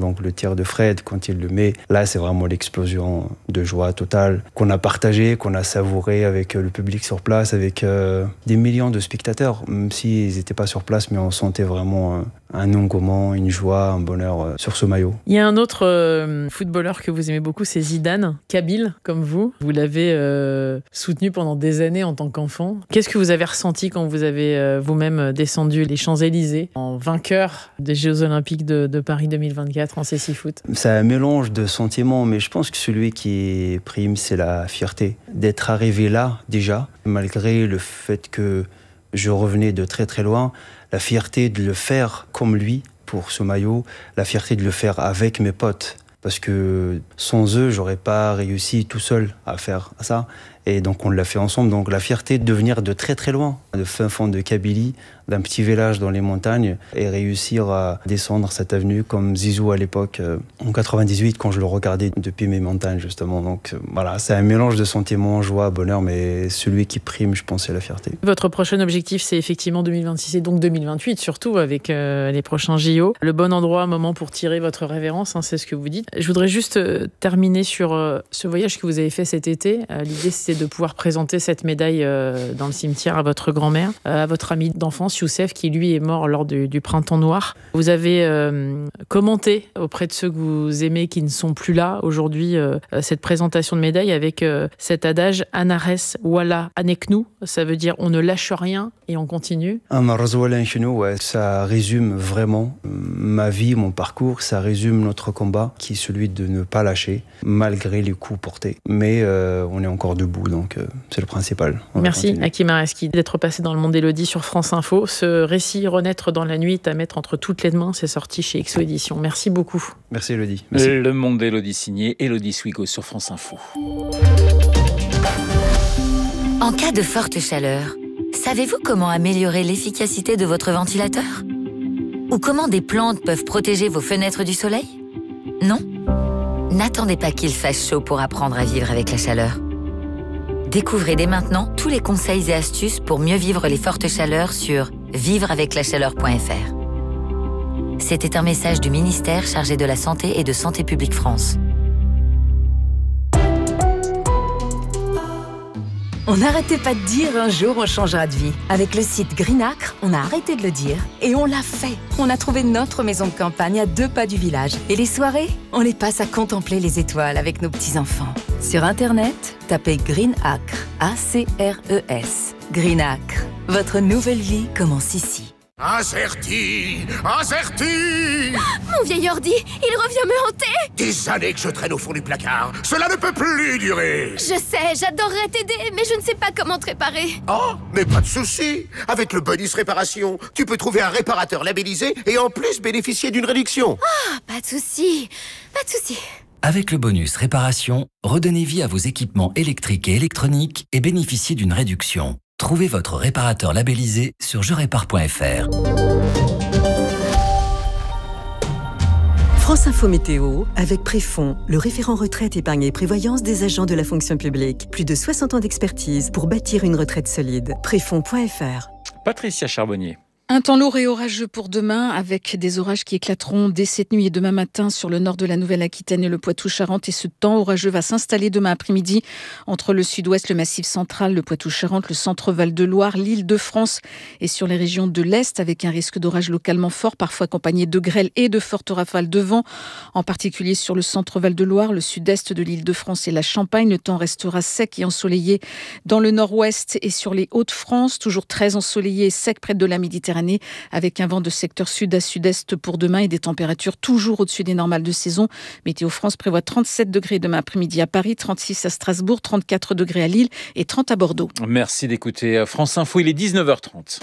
donc le tir de Fred, quand il le met, là c'est vraiment l'explosion de joie totale qu'on a partagée, qu'on a savourée avec le public sur place, avec des millions de spectateurs, même s'ils n'étaient pas sur place, mais on sentait vraiment un engouement, une joie, un bonheur sur ce maillot. Il y a un autre footballeur que vous aimez beaucoup, c'est Zidane, kabyle comme vous. Vous l'avez soutenu pendant des années en tant qu'enfant. Qu'est-ce que vous avez ressenti quand vous avez vous-même descendu les Champs-Élysées en vainqueur des Jeux Olympiques de Paris 2024 en cécifoot? C'est un mélange de sentiments, mais je pense que celui qui prime, c'est la fierté d'être arrivé là déjà, malgré le fait que je revenais de très très loin. La fierté de le faire comme lui pour ce maillot, la fierté de le faire avec mes potes. Parce que sans eux, j'aurais pas réussi tout seul à faire ça. Et donc on l'a fait ensemble. Donc la fierté de venir de très très loin, de fin fond de Kabylie, d'un petit village dans les montagnes, et réussir à descendre cette avenue comme Zizou à l'époque, en 98, quand je le regardais depuis mes montagnes justement. Donc voilà, c'est un mélange de sentiments, joie, bonheur, mais celui qui prime, je pense, c'est la fierté. Votre prochain objectif, c'est effectivement 2026 et donc 2028, surtout avec les prochains JO. Le bon endroit, moment pour tirer votre révérence, c'est ce que vous dites. Je voudrais juste terminer sur ce voyage que vous avez fait cet été. L'idée, c'était de pouvoir présenter cette médaille dans le cimetière à votre grand-mère, à votre ami d'enfance, Youssef, qui lui est mort lors du printemps noir. Vous avez commenté auprès de ceux que vous aimez qui ne sont plus là aujourd'hui cette présentation de médaille avec cet adage « Anares wala aneknou », ça veut dire « on ne lâche rien et on continue ». Anares wala aneknou, ouais, ça résume vraiment ma vie, mon parcours, ça résume notre combat qui est celui de ne pas lâcher malgré les coups portés. Mais on est encore debout. Donc c'est le principal. Merci Hakim Areski d'être passé dans le Monde d'Élodie sur France Info. Ce récit Renaître dans la nuit est à mettre entre toutes les mains. C'est sorti chez XO Éditions. Merci beaucoup. Merci Élodie. Merci. Le Monde d'Élodie signé Élodie Swigo sur France Info. En cas de forte chaleur, savez-vous comment améliorer l'efficacité de votre ventilateur? Ou comment des plantes peuvent protéger vos fenêtres du soleil? Non? N'attendez pas qu'il fasse chaud pour apprendre à vivre avec la chaleur. Découvrez dès maintenant tous les conseils et astuces pour mieux vivre les fortes chaleurs sur vivreaveclachaleur.fr. C'était un message du ministère chargé de la Santé et de Santé publique France. On n'arrêtait pas de dire un jour on changera de vie. Avec le site Greenacre, on a arrêté de le dire et on l'a fait. On a trouvé notre maison de campagne à 2 pas du village. Et les soirées, on les passe à contempler les étoiles avec nos petits-enfants. Sur Internet, tapez Greenacre, A-C-R-E-S. Greenacre, votre nouvelle vie commence ici. Azerty! Mon vieil ordi, il revient me hanter! Des années que je traîne au fond du placard. Cela ne peut plus durer. Je sais, j'adorerais t'aider, mais je ne sais pas comment te réparer. Oh, mais pas de souci. Avec le bonus réparation, tu peux trouver un réparateur labellisé et en plus bénéficier d'une réduction. Ah, pas de souci, pas de souci. Avec le bonus réparation, redonnez vie à vos équipements électriques et électroniques et bénéficiez d'une réduction. Trouvez votre réparateur labellisé sur jerépare.fr. France Info Météo, avec Préfond, le référent retraite, épargne et prévoyance des agents de la fonction publique. Plus de 60 ans d'expertise pour bâtir une retraite solide. Préfond.fr. Patricia Charbonnier. Un temps lourd et orageux pour demain, avec des orages qui éclateront dès cette nuit et demain matin sur le nord de la Nouvelle-Aquitaine et le Poitou-Charentes. Et ce temps orageux va s'installer demain après-midi entre le sud-ouest, le Massif central, le Poitou-Charentes, le centre Val-de-Loire, l'Île-de-France et sur les régions de l'Est, avec un risque d'orage localement fort, parfois accompagné de grêle et de fortes rafales de vent, en particulier sur le centre Val-de-Loire, le sud-est de l'Île-de-France et la Champagne. Le temps restera sec et ensoleillé dans le nord-ouest et sur les Hauts-de-France, toujours très ensoleillé et sec près de la Méditerranée, avec un vent de secteur sud à sud-est pour demain et des températures toujours au-dessus des normales de saison. Météo France prévoit 37 degrés demain après-midi à Paris, 36 à Strasbourg, 34 degrés à Lille et 30 à Bordeaux. Merci d'écouter France Info, il est 19h30.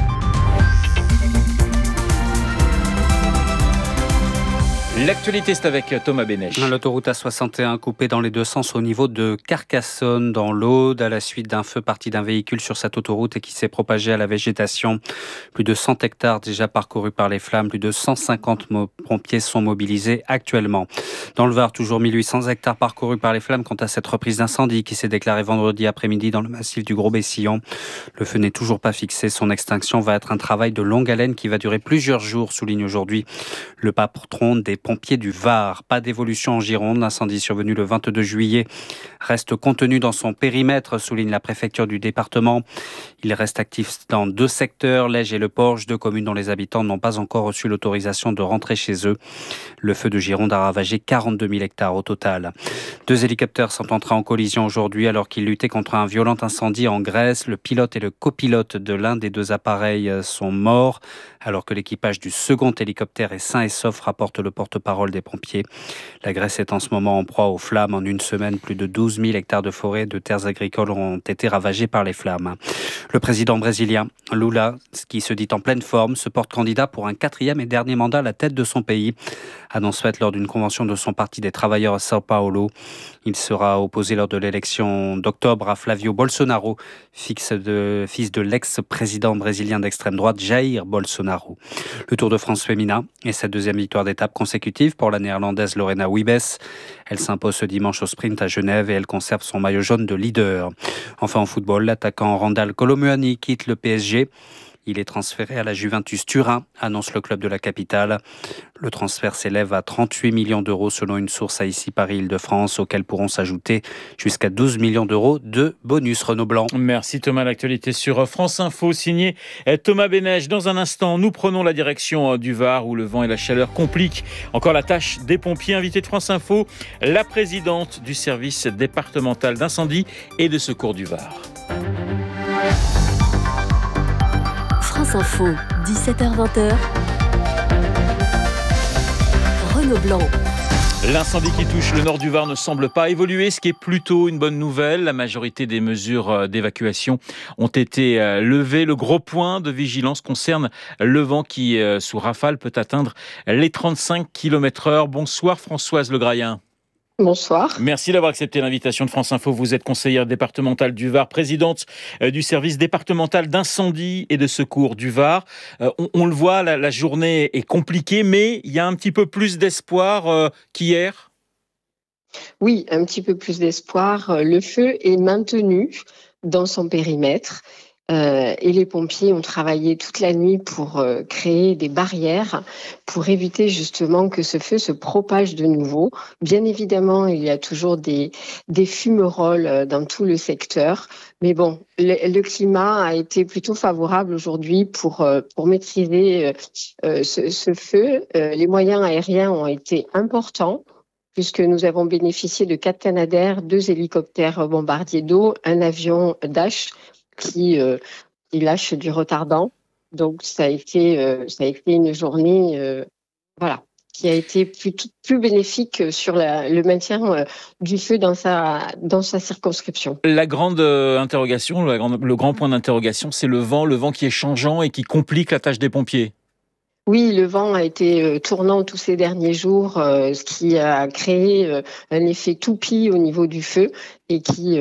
L'actualité, c'est avec Thomas Bénèche. L'autoroute A61 coupée dans les deux sens au niveau de Carcassonne, dans l'Aude, à la suite d'un feu parti d'un véhicule sur cette autoroute et qui s'est propagé à la végétation. Plus de 100 hectares déjà parcourus par les flammes. Plus de 150 pompiers sont mobilisés actuellement. Dans le Var, toujours 1800 hectares parcourus par les flammes quant à cette reprise d'incendie qui s'est déclarée vendredi après-midi dans le massif du Gros-Bessillon. Le feu n'est toujours pas fixé. Son extinction va être un travail de longue haleine qui va durer plusieurs jours, souligne aujourd'hui le patron des pompiers du Var. Pas d'évolution en Gironde. L'incendie survenu le 22 juillet reste contenu dans son périmètre, souligne la préfecture du département. Il reste actif dans 2 secteurs, l'Ège et le Porge, 2 communes dont les habitants n'ont pas encore reçu l'autorisation de rentrer chez eux. Le feu de Gironde a ravagé 42 000 hectares au total. 2 hélicoptères sont entrés en collision aujourd'hui alors qu'ils luttaient contre un violent incendie en Grèce. Le pilote et le copilote de l'un des 2 appareils sont morts, alors que l'équipage du second hélicoptère est sain et sauf, rapporte le porte-parole des pompiers. La Grèce est en ce moment en proie aux flammes. En une semaine, plus de 12 000 hectares de forêt et de terres agricoles ont été ravagés par les flammes. Le président brésilien Lula, qui se dit en pleine forme, se porte candidat pour un 4e et dernier mandat à la tête de son pays. Annonce faite lors d'une convention de son parti des travailleurs à São Paulo. Il sera opposé lors de l'élection d'octobre à Flávio Bolsonaro, fils de l'ex-président brésilien d'extrême droite Jair Bolsonaro. Le Tour de France féminin est sa 2e victoire d'étape consécutive pour la néerlandaise Lorena Wiebes. Elle s'impose ce dimanche au sprint à Genève et elle conserve son maillot jaune de leader. Enfin en football, l'attaquant Randal Colomuani quitte le PSG. Il est transféré à la Juventus Turin, annonce le club de la capitale. Le transfert s'élève à 38 millions d'euros selon une source à ici Paris-Île-de-France, auxquels pourront s'ajouter jusqu'à 12 millions d'euros de bonus Renault Blanc. Merci Thomas, l'actualité sur France Info, signé Thomas Bénèche. Dans un instant, nous prenons la direction du Var où le vent et la chaleur compliquent encore la tâche des pompiers. Invité de France Info, la présidente du service départemental d'incendie et de secours du Var. France Info, 17h-20h, Renaud Blanc. L'incendie qui touche le nord du Var ne semble pas évoluer, ce qui est plutôt une bonne nouvelle. La majorité des mesures d'évacuation ont été levées. Le gros point de vigilance concerne le vent qui, sous rafale, peut atteindre les 35 km/h. Bonsoir Françoise Le Grayen. Bonsoir. Merci d'avoir accepté l'invitation de France Info. Vous êtes conseillère départementale du Var, présidente du service départemental d'incendie et de secours du Var. On le voit, la journée est compliquée, mais il y a un petit peu plus d'espoir qu'hier. Oui, un petit peu plus d'espoir. Le feu est maintenu dans son périmètre. Et les pompiers ont travaillé toute la nuit pour créer des barrières pour éviter justement que ce feu se propage de nouveau. Bien évidemment, il y a toujours des fumerolles dans tout le secteur, mais bon, le climat a été plutôt favorable aujourd'hui pour maîtriser ce feu. Les moyens aériens ont été importants, puisque nous avons bénéficié de 4 Canadair, 2 hélicoptères bombardiers d'eau, un avion Dash qui lâche du retardant. Donc ça a été une journée qui a été plus bénéfique sur le maintien du feu dans sa circonscription. La grande interrogation, le grand point d'interrogation, c'est le vent qui est changeant et qui complique la tâche des pompiers. Oui, le vent a été tournant tous ces derniers jours, ce qui a créé un effet toupie au niveau du feu et qui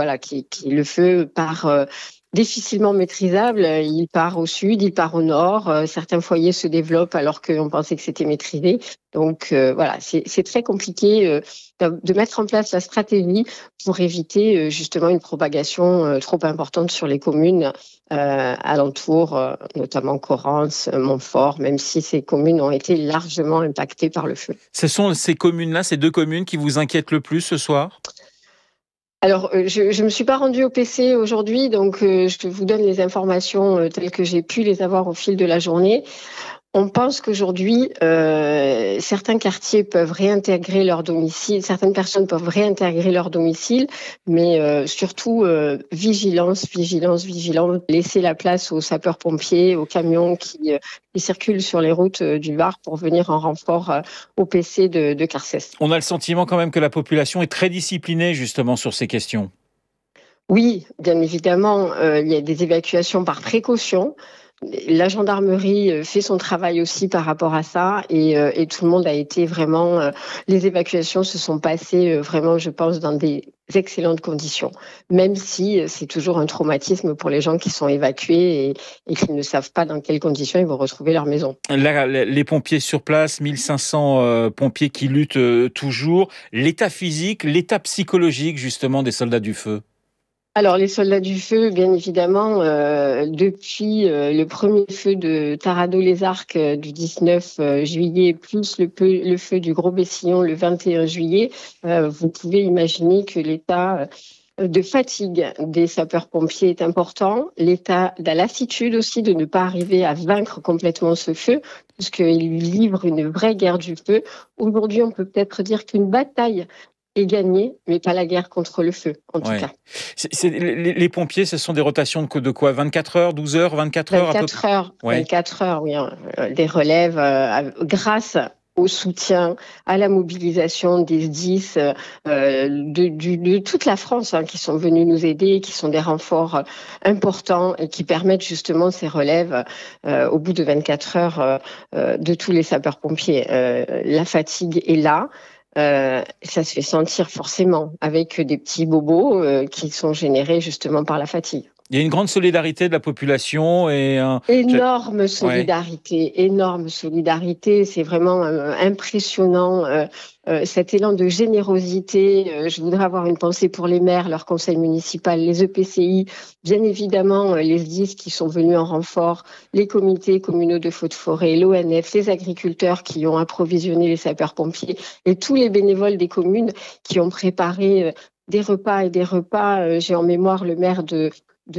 le feu part difficilement maîtrisable. Il part au sud, il part au nord. Certains foyers se développent alors qu'on pensait que c'était maîtrisé. Donc c'est très compliqué de mettre en place la stratégie pour éviter justement une propagation trop importante sur les communes alentours, notamment Corrance, Montfort, même si ces communes ont été largement impactées par le feu. Ce sont ces communes-là, ces 2 communes qui vous inquiètent le plus ce soir ? Alors, je me suis pas rendue au PC aujourd'hui, donc je vous donne les informations telles que j'ai pu les avoir au fil de la journée. On pense qu'aujourd'hui, certains quartiers peuvent réintégrer leur domicile, certaines personnes peuvent réintégrer leur domicile, mais surtout vigilance, laisser la place aux sapeurs-pompiers, aux camions qui circulent sur les routes du Var pour venir en renfort au PC de Carcès. On a le sentiment quand même que la population est très disciplinée justement sur ces questions. Oui, bien évidemment, il y a des évacuations par précaution. La gendarmerie fait son travail aussi par rapport à ça et tout le monde a été vraiment... les évacuations se sont passées vraiment, je pense, dans des excellentes conditions, même si c'est toujours un traumatisme pour les gens qui sont évacués et qui ne savent pas dans quelles conditions ils vont retrouver leur maison. Là, les pompiers sur place, 1500 pompiers qui luttent toujours. L'état physique, l'état psychologique justement des soldats du feu. Alors, les soldats du feu, bien évidemment, depuis le premier feu de Taradot-les-Arcs du 19 juillet, plus le feu du Gros Bessillon le 21 juillet, vous pouvez imaginer que l'état de fatigue des sapeurs-pompiers est important, l'état de lassitude aussi de ne pas arriver à vaincre complètement ce feu, puisqu'il livre une vraie guerre du feu. Aujourd'hui, on peut peut-être dire qu'une bataille est gagnée, mais pas la guerre contre le feu, en tout cas. Les pompiers, ce sont des rotations de quoi ? 24 heures, 12 heures, 24 heures à peu près ? 24 heures, oui. Des relèves grâce au soutien, à la mobilisation des SDIS de toute la France qui sont venus nous aider, qui sont des renforts importants et qui permettent justement ces relèves au bout de 24 heures de tous les sapeurs-pompiers. La fatigue est là. Ça se fait sentir forcément avec des petits bobos qui sont générés justement par la fatigue. Il y a une grande solidarité de la population et énorme solidarité. C'est vraiment impressionnant. Cet élan de générosité. Je voudrais avoir une pensée pour les maires, leur conseil municipal, les EPCI, bien évidemment les SDIS qui sont venus en renfort, les comités communaux de feux de forêt, l'ONF, les agriculteurs qui ont approvisionné les sapeurs-pompiers et tous les bénévoles des communes qui ont préparé des repas et des repas. J'ai en mémoire le maire de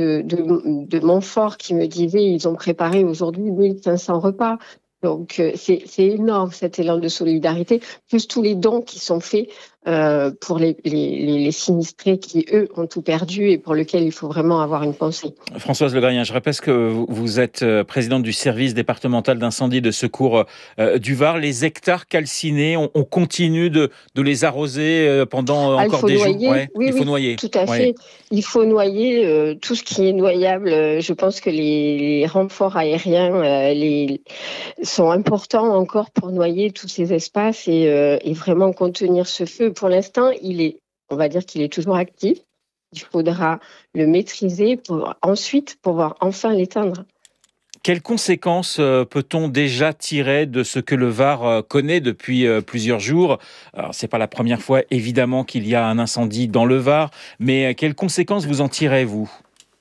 Montfort qui me disait ils ont préparé aujourd'hui 1500 repas. Donc c'est énorme cet élan de solidarité, plus tous les dons qui sont faits pour les sinistrés qui, eux, ont tout perdu et pour lesquels il faut vraiment avoir une pensée. Françoise Legrayen, je rappelle que vous êtes présidente du service départemental d'incendie et de secours du Var. Les hectares calcinés, on continue de les arroser pendant encore des jours. Il faut noyer. Tout à fait. Il faut noyer tout ce qui est noyable. Je pense que les renforts aériens sont importants encore pour noyer tous ces espaces et vraiment contenir ce feu. Pour l'instant, on va dire qu'il est toujours actif. Il faudra le maîtriser pour ensuite pouvoir enfin l'éteindre. Quelles conséquences peut-on déjà tirer de ce que le Var connaît depuis plusieurs jours ? Alors, c'est pas la première fois, évidemment, qu'il y a un incendie dans le Var, mais quelles conséquences vous en tirez, vous ?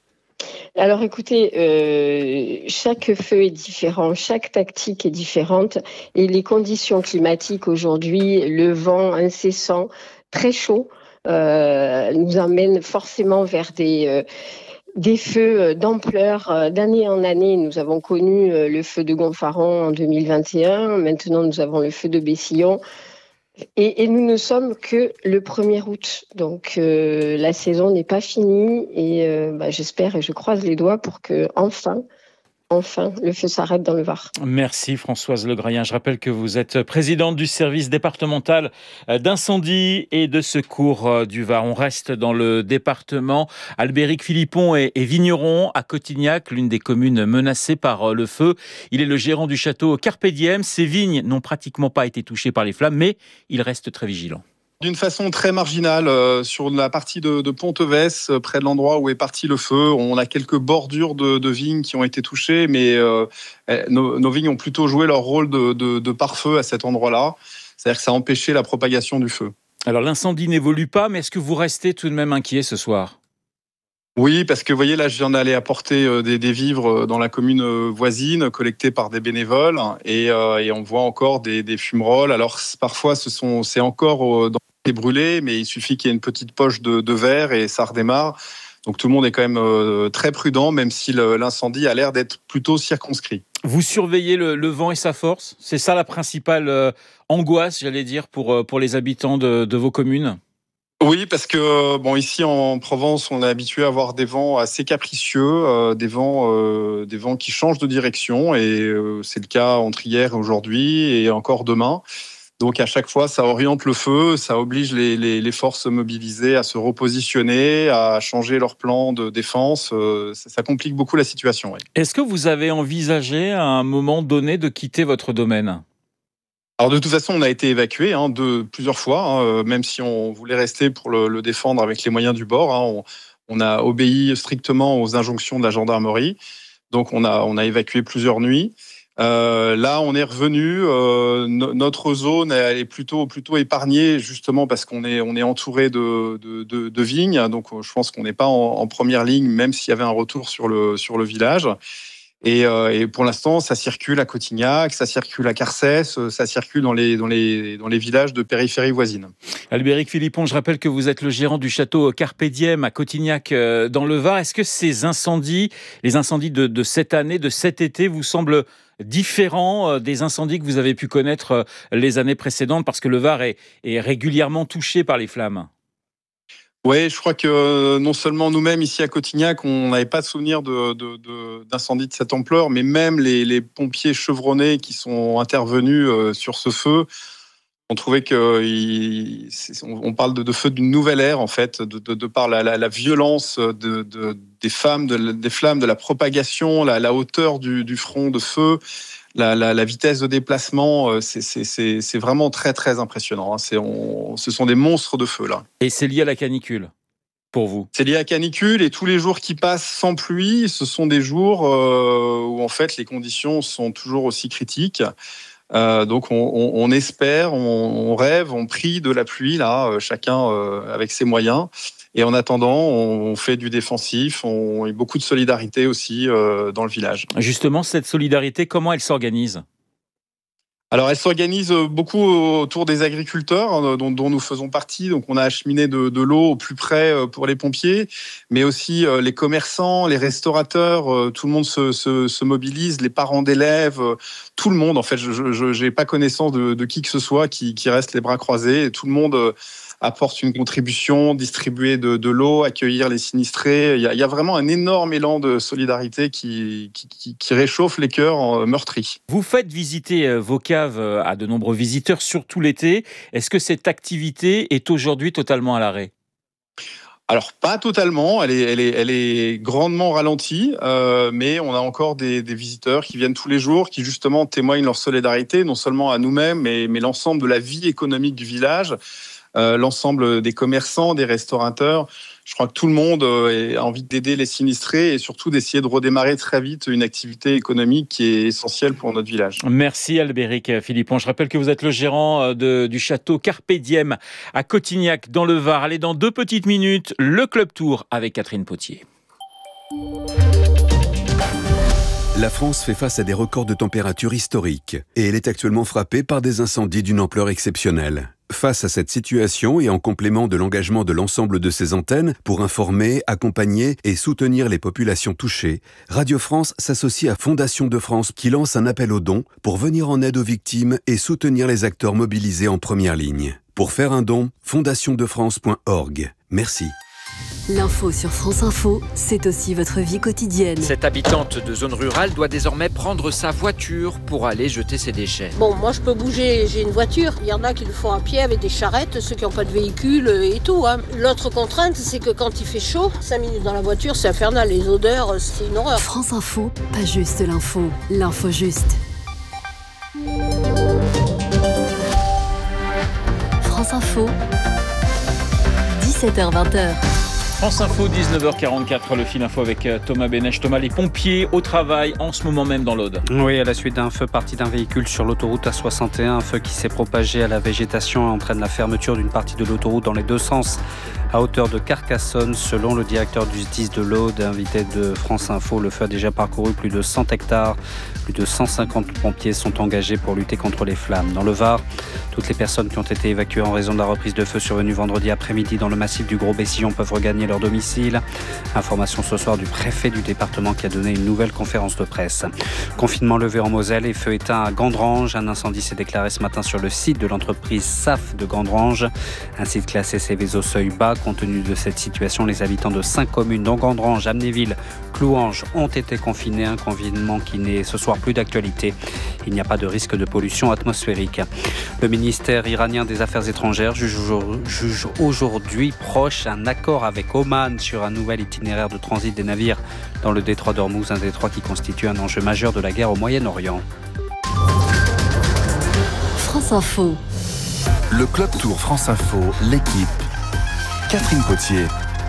Alors écoutez, chaque feu est différent, chaque tactique est différente et les conditions climatiques aujourd'hui, le vent incessant, très chaud, nous amènent forcément vers des feux d'ampleur. D'année en année, nous avons connu le feu de Gonfaron en 2021, maintenant nous avons le feu de Bessillon. Et nous ne sommes que le 1er août, donc la saison n'est pas finie et j'espère et je croise les doigts pour que enfin, le feu s'arrête dans le Var. Merci Françoise Legrayen. Je rappelle que vous êtes présidente du service départemental d'incendie et de secours du Var. On reste dans le département. Albéric Philippon est vigneron à Cotignac, l'une des communes menacées par le feu. Il est le gérant du château Carpe Diem. Ses vignes n'ont pratiquement pas été touchées par les flammes, mais il reste très vigilant. D'une façon très marginale, sur la partie de Pontevès, près de l'endroit où est parti le feu, on a quelques bordures de vignes qui ont été touchées, mais nos vignes ont plutôt joué leur rôle de pare-feu à cet endroit-là. C'est-à-dire que ça a empêché la propagation du feu. Alors l'incendie n'évolue pas, mais est-ce que vous restez tout de même inquiet ce soir ? Oui, parce que vous voyez, là, je viens d'aller apporter des vivres dans la commune voisine, collectés par des bénévoles, et on voit encore des fumerolles. Alors parfois, c'est encore brûlé, mais il suffit qu'il y ait une petite poche de verre et ça redémarre. Donc tout le monde est quand même très prudent, même si l'incendie a l'air d'être plutôt circonscrit. Vous surveillez le vent et sa force ? C'est ça la principale angoisse, j'allais dire, pour les habitants de vos communes ? Oui, parce que ici en Provence, on est habitué à avoir des vents assez capricieux, des vents qui changent de direction, et c'est le cas entre hier et aujourd'hui et encore demain. Donc à chaque fois, ça oriente le feu, ça oblige les forces mobilisées à se repositionner, à changer leur plan de défense. Ça complique beaucoup la situation. Oui. Est-ce que vous avez envisagé à un moment donné de quitter votre domaine ? Alors de toute façon, on a été évacué plusieurs fois, même si on voulait rester pour le défendre avec les moyens du bord. On a obéi strictement aux injonctions de la gendarmerie. Donc on a évacué plusieurs nuits. Là, on est revenu. Notre zone, elle est plutôt épargnée, justement parce qu'on est entouré de vignes. Donc, je pense qu'on n'est pas en première ligne, même s'il y avait un retour sur le village. Et pour l'instant, ça circule à Cotignac, ça circule à Carcès, ça circule dans les villages de périphérie voisine. Albéric Philippon, je rappelle que vous êtes le gérant du château Carpe Diem à Cotignac dans le Var. Est-ce que les incendies de cette année, de cet été, vous semblent différents des incendies que vous avez pu connaître les années précédentes, parce que le Var est régulièrement touché par les flammes? Oui, je crois que non seulement nous-mêmes ici à Cotignac, on n'avait pas de souvenir d'incendie de cette ampleur, mais même les pompiers chevronnés qui sont intervenus sur ce feu, on trouvait on parle de feu d'une nouvelle ère en fait, de par la violence des flammes, de la propagation, la hauteur du front de feu. La vitesse de déplacement, c'est vraiment très très impressionnant. Ce sont des monstres de feu là. Et c'est lié à la canicule pour vous? C'est lié à la canicule, et tous les jours qui passent sans pluie, ce sont des jours où en fait les conditions sont toujours aussi critiques. Donc on espère, on rêve, on prie de la pluie là, chacun avec ses moyens. Et en attendant, on fait du défensif, on a beaucoup de solidarité aussi dans le village. Justement, cette solidarité, comment elle s'organise ? Alors, elle s'organise beaucoup autour des agriculteurs dont nous faisons partie. Donc, on a acheminé de l'eau au plus près pour les pompiers, mais aussi les commerçants, les restaurateurs. Tout le monde se mobilise, les parents d'élèves, tout le monde. En fait, je n'ai pas connaissance de qui que ce soit qui reste les bras croisés. Et tout le monde apporte une contribution, distribuer de l'eau, accueillir les sinistrés. Il y a vraiment un énorme élan de solidarité qui réchauffe les cœurs meurtris. Vous faites visiter vos caves à de nombreux visiteurs, surtout l'été. Est-ce que cette activité est aujourd'hui totalement à l'arrêt ? Alors, pas totalement, elle est grandement ralentie, mais on a encore des visiteurs qui viennent tous les jours, qui justement témoignent leur solidarité, non seulement à nous-mêmes, mais l'ensemble de la vie économique du village. L'ensemble des commerçants, des restaurateurs. Je crois que tout le monde a envie d'aider les sinistrés et surtout d'essayer de redémarrer très vite une activité économique qui est essentielle pour notre village. Merci Albéric Philippon. Je rappelle que vous êtes le gérant du château Carpe Diem à Cotignac dans le Var. Allez, dans 2 petites minutes, le Club Tour avec Catherine Potier. La France fait face à des records de température historiques et elle est actuellement frappée par des incendies d'une ampleur exceptionnelle. Face à cette situation et en complément de l'engagement de l'ensemble de ses antennes pour informer, accompagner et soutenir les populations touchées, Radio France s'associe à Fondation de France qui lance un appel aux dons pour venir en aide aux victimes et soutenir les acteurs mobilisés en première ligne. Pour faire un don, fondationdefrance.org. Merci. L'info sur France Info, c'est aussi votre vie quotidienne. Cette habitante de zone rurale doit désormais prendre sa voiture pour aller jeter ses déchets. Bon, moi je peux bouger, j'ai une voiture. Il y en a qui le font à pied avec des charrettes, ceux qui n'ont pas de véhicule et tout. L'autre contrainte, c'est que quand il fait chaud, 5 minutes dans la voiture, c'est infernal. Les odeurs, c'est une horreur. France Info, pas juste l'info, l'info juste. France Info, 17h-20h. France Info, 19h44, le fil info avec Thomas Bénèche. Thomas, les pompiers au travail en ce moment même dans l'Aude. Oui, à la suite d'un feu parti d'un véhicule sur l'autoroute A61, un feu qui s'est propagé à la végétation entraîne la fermeture d'une partie de l'autoroute dans les 2 sens à hauteur de Carcassonne. Selon le directeur du SDIS de l'Aude, invité de France Info, le feu a déjà parcouru plus de 100 hectares. Plus de 150 pompiers sont engagés pour lutter contre les flammes. Dans le Var, toutes les personnes qui ont été évacuées en raison de la reprise de feu survenue vendredi après-midi dans le massif du Gros-Bessillon peuvent regagner leur domicile. Information ce soir du préfet du département qui a donné une nouvelle conférence de presse. Confinement levé en Moselle et feu éteint à Gandrange. Un incendie s'est déclaré ce matin sur le site de l'entreprise SAF de Gandrange. Un site classé Céveso seuil bas. Compte tenu de cette situation, les habitants de 5 communes dont Gandrange, Amnéville, Clouange ont été confinés. Un confinement qui n'est ce soir plus d'actualité. Il n'y a pas de risque de pollution atmosphérique. Le ministère iranien des Affaires étrangères juge aujourd'hui proche un accord avec Oman sur un nouvel itinéraire de transit des navires dans le détroit d'Ormuz, un détroit qui constitue un enjeu majeur de la guerre au Moyen-Orient. France Info. Le Club Tour France Info, l'équipe. Catherine Potier.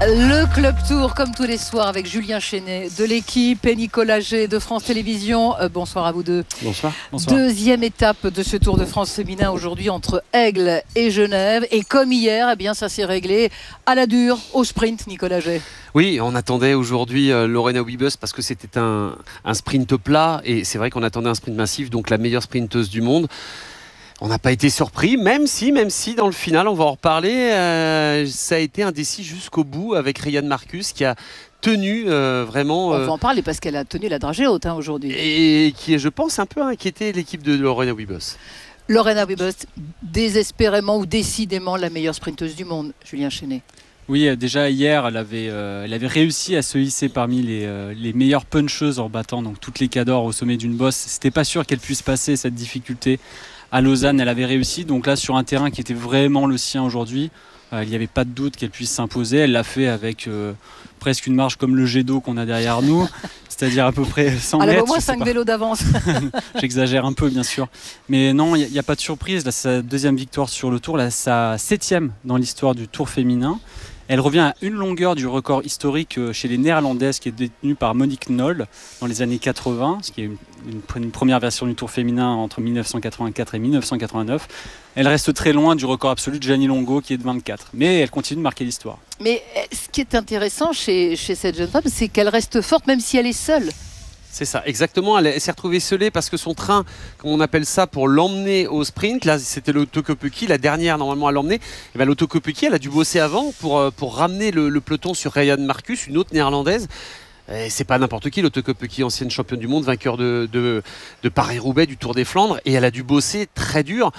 Le Club Tour, comme tous les soirs, avec Julien Chenet de l'équipe et Nicolas G de France Télévisions. Bonsoir à vous deux. Bonsoir. Deuxième étape de ce Tour de France féminin aujourd'hui entre Aigle et Genève. Et comme hier, eh bien, ça s'est réglé à la dure, au sprint, Nicolas G. Oui, on attendait aujourd'hui Lorena Wiebes parce que c'était un sprint plat. Et c'est vrai qu'on attendait un sprint massif, donc la meilleure sprinteuse du monde. On n'a pas été surpris, même si dans le final, on va en reparler, ça a été indécis jusqu'au bout avec Ryan Marcus qui a tenu vraiment... On va en parler parce qu'elle a tenu la dragée haute aujourd'hui. Et qui, je pense, un peu inquiété l'équipe de Lorena Wiebes. Lorena Wiebes, désespérément ou décidément la meilleure sprinteuse du monde, Julien Chenet. Oui, déjà hier, elle avait réussi à se hisser parmi les meilleures puncheuses en battant donc toutes les cadors au sommet d'une bosse. C'était pas sûr qu'elle puisse passer cette difficulté. À Lausanne, elle avait réussi. Donc là, sur un terrain qui était vraiment le sien aujourd'hui, il n'y avait pas de doute qu'elle puisse s'imposer. Elle l'a fait avec presque une marge comme le jet d'eau qu'on a derrière nous, c'est-à-dire à peu près 100 mètres. Elle a au moins 5 vélos d'avance. J'exagère un peu, bien sûr. Mais non, il n'y a pas de surprise. Là, sa deuxième victoire sur le Tour, là, sa 7e dans l'histoire du Tour féminin. Elle revient à une longueur du record historique chez les Néerlandaises qui est détenu par Monique Nol dans les années 80, ce qui est une première version du Tour féminin entre 1984 et 1989. Elle reste très loin du record absolu de Gianni Longo qui est de 24. Mais elle continue de marquer l'histoire. Mais ce qui est intéressant chez cette jeune femme, c'est qu'elle reste forte même si elle est seule. C'est ça, exactement. Elle s'est retrouvée scellée parce que son train, comme on appelle ça, pour l'emmener au sprint, là c'était l'Autokopecky, la dernière normalement à l'emmener. Et bien l'Autokopecky, elle a dû bosser avant pour ramener le peloton sur Ryan Marcus, une autre néerlandaise. Et c'est pas n'importe qui, l'Autokopecky, ancienne championne du monde, vainqueur de Paris-Roubaix, du Tour des Flandres, et elle a dû bosser très dur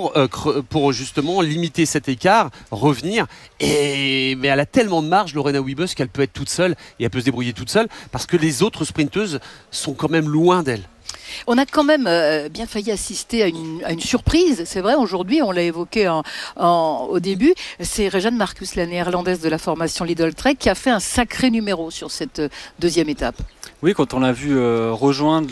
pour justement limiter cet écart, revenir. Mais elle a tellement de marge, Lorena Wiebes, qu'elle peut être toute seule et elle peut se débrouiller toute seule parce que les autres sprinteuses sont quand même loin d'elle. On a quand même bien failli assister à une surprise, c'est vrai, aujourd'hui, on l'a évoqué au début, c'est Rejane Marcus, la néerlandaise de la formation Lidl Trek, qui a fait un sacré numéro sur cette deuxième étape. Oui, quand on l'a vu rejoindre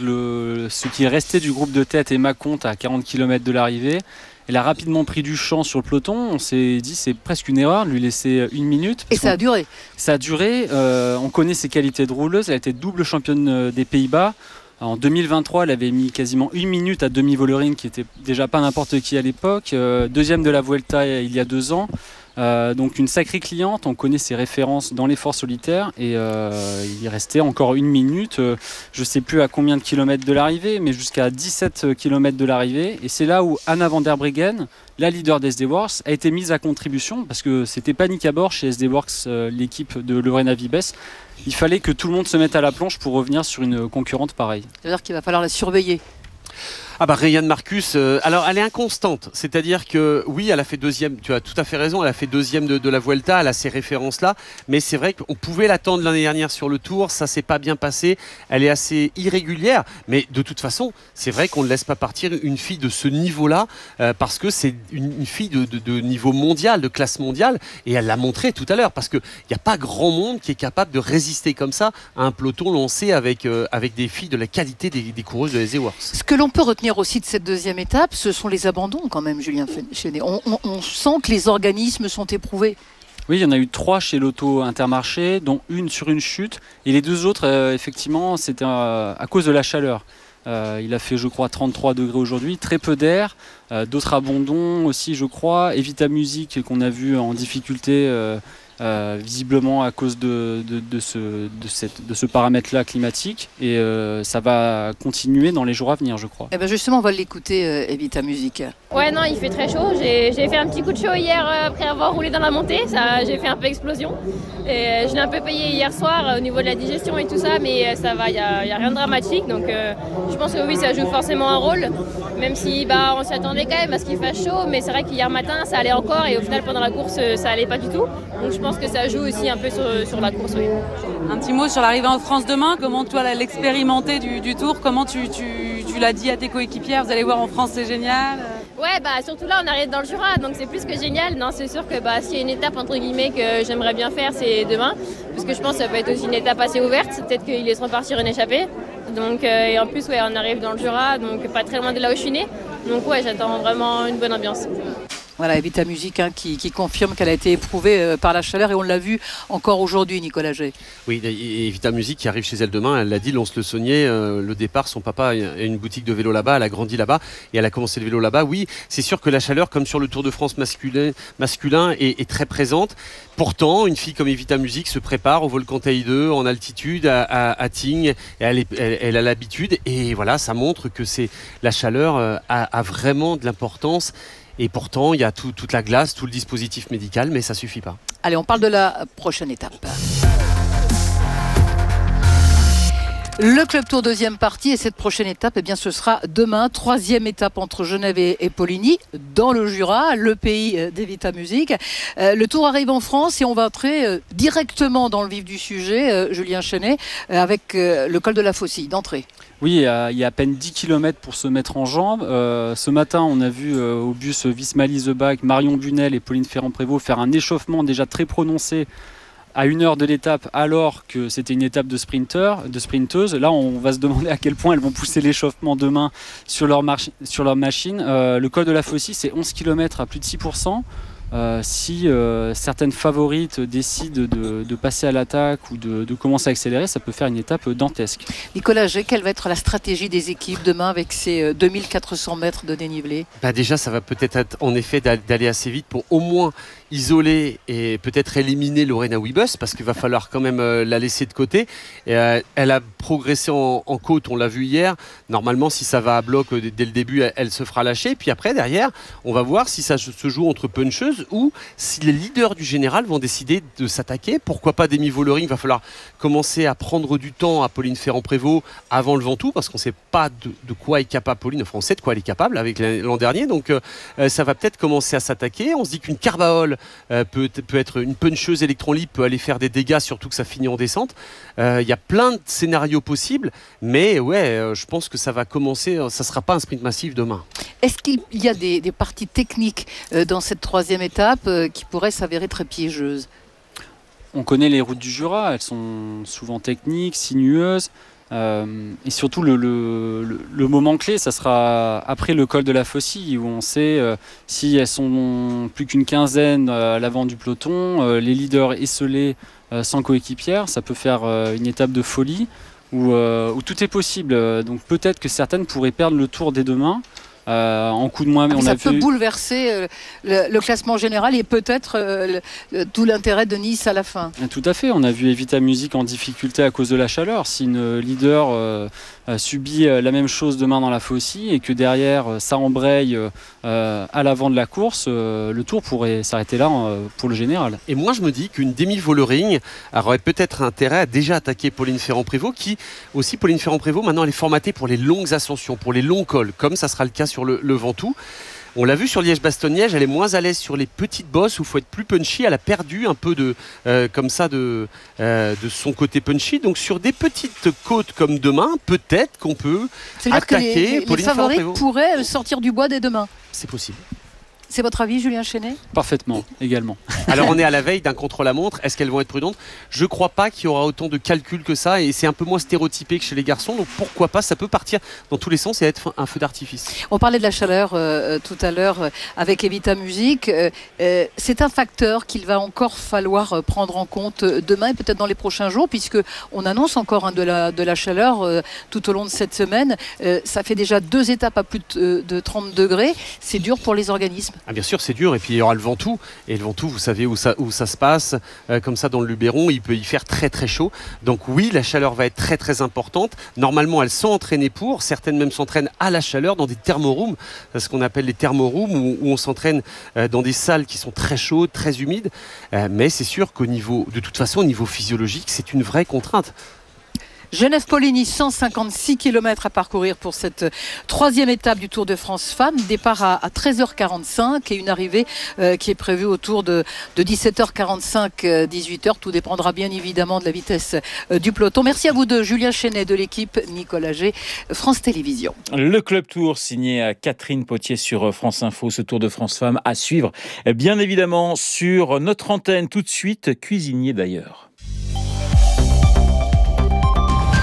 ce qui est resté du groupe de tête, Emma Comte, à 40 km de l'arrivée, elle a rapidement pris du champ sur le peloton. On s'est dit c'est presque une erreur de lui laisser une minute. Et ça a duré. Ça a duré. On connaît ses qualités de rouleuse. Elle a été double championne des Pays-Bas. En 2023, elle avait mis quasiment une minute à Demi Vollering, qui était déjà pas n'importe qui à l'époque. Deuxième de la Vuelta il y a 2 ans. Donc une sacrée cliente, on connaît ses références dans l'effort solitaire et il restait encore une minute, je ne sais plus à combien de kilomètres de l'arrivée, mais jusqu'à 17 km de l'arrivée. Et c'est là où Anna van der Breggen, la leader d'SD Works, a été mise à contribution parce que c'était panique à bord chez SD Works, l'équipe de Lorena Wiebes. Il fallait que tout le monde se mette à la planche pour revenir sur une concurrente pareille. C'est-à-dire qu'il va falloir la surveiller. Ah bah Ryan Marcus, alors elle est inconstante, c'est-à-dire que oui, elle a fait deuxième, tu as tout à fait raison, elle a fait deuxième de la Vuelta, elle a ces références-là, mais c'est vrai qu'on pouvait l'attendre l'année dernière sur le Tour, ça s'est pas bien passé, elle est assez irrégulière, mais de toute façon, c'est vrai qu'on ne laisse pas partir une fille de ce niveau-là, parce que c'est une fille de niveau mondial, de classe mondiale, et elle l'a montré tout à l'heure, parce qu'il n'y a pas grand monde qui est capable de résister comme ça à un peloton lancé avec des filles de la qualité des coureuses de SD Works. Ce que l'on peut retenir aussi de cette deuxième étape, ce sont les abandons quand même, Julien Chenet. On sent que les organismes sont éprouvés. Oui, il y en a eu 3 chez l'Auto Intermarché, dont une sur une chute. Et les 2 autres, effectivement, c'était à cause de la chaleur. Il a fait, je crois, 33 degrés aujourd'hui, très peu d'air. D'autres abandons aussi, je crois. Evita Music, qu'on a vu en difficulté, visiblement à cause de ce paramètre-là climatique. Et ça va continuer dans les jours à venir, je crois. Et bien justement, on va l'écouter, Evita Music. Ouais, non, il fait très chaud. J'ai fait un petit coup de chaud hier après avoir roulé dans la montée. J'ai fait un peu explosion. Et je l'ai un peu payé hier soir au niveau de la digestion et tout ça, mais ça va, il n'y a rien de dramatique. Donc je pense que oui, ça joue forcément un rôle. Même si on s'y attendait quand même à ce qu'il fasse chaud, mais c'est vrai qu'hier matin, ça allait encore et au final, pendant la course, ça allait pas du tout. Donc je pense que ça joue aussi un peu sur la course. Oui. Un petit mot sur l'arrivée en France demain. Comment toi, l'expérimenté du Tour, comment tu l'as dit à tes coéquipières, vous allez voir en France, c'est génial. Ouais, surtout là, on arrive dans le Jura, donc c'est plus que génial. Non, c'est sûr que s'il y a une étape entre guillemets que j'aimerais bien faire, c'est demain, parce que je pense que ça peut être aussi une étape assez ouverte. Peut-être qu'ils laisseront partir une échappée. Donc, et en plus, on arrive dans le Jura, donc pas très loin de là où je suis née. Donc ouais, j'attends vraiment une bonne ambiance. Voilà, Evita Musique qui confirme qu'elle a été éprouvée par la chaleur et on l'a vu encore aujourd'hui, Nicolas G. Oui, et Evita Musique qui arrive chez elle demain, elle l'a dit, Lons-le-Saunier, le départ, son papa a une boutique de vélo là-bas, elle a grandi là-bas et elle a commencé le vélo là-bas. Oui, c'est sûr que la chaleur, comme sur le Tour de France masculin est très présente. Pourtant, une fille comme Evita Musique se prépare au volcan Taille 2 en altitude à Tignes, et elle a l'habitude et voilà, ça montre que la chaleur a vraiment de l'importance. Et pourtant, il y a toute la glace, tout le dispositif médical, mais ça ne suffit pas. Allez, on parle de la prochaine étape. Le Club Tour deuxième partie et cette prochaine étape, eh bien, ce sera demain, 3e étape entre Genève et Poligny, dans le Jura, le pays d'Evita Musique. Le Tour arrive en France et on va entrer directement dans le vif du sujet, Julien Chenet, avec le col de la Faucille, d'entrée. Oui, il y a à peine 10 km pour se mettre en jambes. Ce matin, on a vu au bus Visma-Lease The Bike, Marion Bunel et Pauline Ferrand-Prévot faire un échauffement déjà très prononcé à 1 heure de l'étape, alors que c'était une étape de sprinteuses. Là, on va se demander à quel point elles vont pousser l'échauffement demain sur leur machine. Le col de la Faucille, c'est 11 km à plus de 6%. Si certaines favorites décident de passer à l'attaque ou de commencer à accélérer, ça peut faire une étape dantesque. Nicolas G, quelle va être la stratégie des équipes demain avec ces 2400 mètres de dénivelé ? Déjà, ça va peut-être être en effet d'aller assez vite pour au moins isoler et peut-être éliminer Lorena Wiebes, parce qu'il va falloir quand même la laisser de côté. Elle a progressé en côte, on l'a vu hier. Normalement, si ça va à bloc dès le début, elle se fera lâcher. Puis après, derrière, on va voir si ça se joue entre puncheuses ou si les leaders du général vont décider de s'attaquer. Pourquoi pas Demi Vollering? Il va falloir commencer à prendre du temps à Pauline Ferrand-Prévot avant le Ventoux, parce qu'on ne sait pas de quoi est capable Pauline. Enfin, on sait de quoi elle est capable avec l'an dernier. Donc, ça va peut-être commencer à s'attaquer. On se dit qu'une Carbaol peut être une puncheuse électron libre, peut aller faire des dégâts, surtout que ça finit en descente. Il y a plein de scénarios possibles, mais ouais, je pense que ça va commencer. Ça ne sera pas un sprint massif demain. Est-ce qu'il y a des parties techniques dans cette 3e étape qui pourraient s'avérer très piégeuses? On connaît les routes du Jura, elles sont souvent techniques, sinueuses. Et surtout le moment clé, ça sera après le col de la Faucille, où on sait si elles sont plus qu'une quinzaine à l'avant du peloton, les leaders esselés sans coéquipière, ça peut faire une étape de folie où tout est possible. Donc peut-être que certaines pourraient perdre le tour dès demain. En coup de moins, mais ça peut bouleverser le classement général et peut-être tout l'intérêt de Nice à la fin. Tout à fait, on a vu Evita Musique en difficulté à cause de la chaleur. Si une leader subit la même chose demain dans la Faucille et que derrière ça embraye à l'avant de la course, le tour pourrait s'arrêter là pour le général. Et moi je me dis qu'une Demi Vollering aurait peut-être intérêt à déjà attaquer Pauline Ferrand-Prévot, qui aussi, Pauline Ferrand-Prévot maintenant elle est formatée pour les longues ascensions, pour les longs cols, comme ça sera le cas sur le Ventoux. On l'a vu sur Liège-Bastogne-Liège, elle est moins à l'aise sur les petites bosses où il faut être plus punchy. Elle a perdu un peu de son côté punchy. Donc sur des petites côtes comme demain, peut-être qu'on peut attaquer Pauline Ferrand-Prévot. Les favoris pourraient sortir du bois dès demain. C'est possible. C'est votre avis, Julien Chenet? Parfaitement, également. Alors on est à la veille d'un contre-la-montre. Est-ce qu'elles vont être prudentes? Je ne crois pas qu'il y aura autant de calculs que ça, et c'est un peu moins stéréotypé que chez les garçons. Donc pourquoi pas? Ça peut partir dans tous les sens et être un feu d'artifice. On parlait de la chaleur tout à l'heure avec Evita Musique. C'est un facteur qu'il va encore falloir prendre en compte demain et peut-être dans les prochains jours, puisque on annonce encore de la chaleur tout au long de cette semaine. Ça fait déjà 2 étapes à plus de 30 degrés. C'est dur pour les organismes. Ah, bien sûr, c'est dur. Et puis il y aura le Ventoux. Et le Ventoux, vous savez où ça se passe. Comme ça, dans le Luberon, il peut y faire très très chaud. Donc oui, la chaleur va être très très importante. Normalement, elles sont entraînées pour. Certaines même s'entraînent à la chaleur dans des thermorooms, ce qu'on appelle les thermorooms, où on s'entraîne dans des salles qui sont très chaudes, très humides. Mais c'est sûr qu'au niveau physiologique, c'est une vraie contrainte. Genève-Poligny, 156 km à parcourir pour cette 3e étape du Tour de France Femmes. Départ à 13h45 et une arrivée qui est prévue autour de 17h45, 18h. Tout dépendra bien évidemment de la vitesse du peloton. Merci à vous deux, Julien Chenet de l'équipe, Nicolas G, France Télévisions. Le Club Tour signé à Catherine Potier sur France Info. Ce Tour de France Femmes à suivre bien évidemment sur notre antenne. Tout de suite, cuisinier d'ailleurs.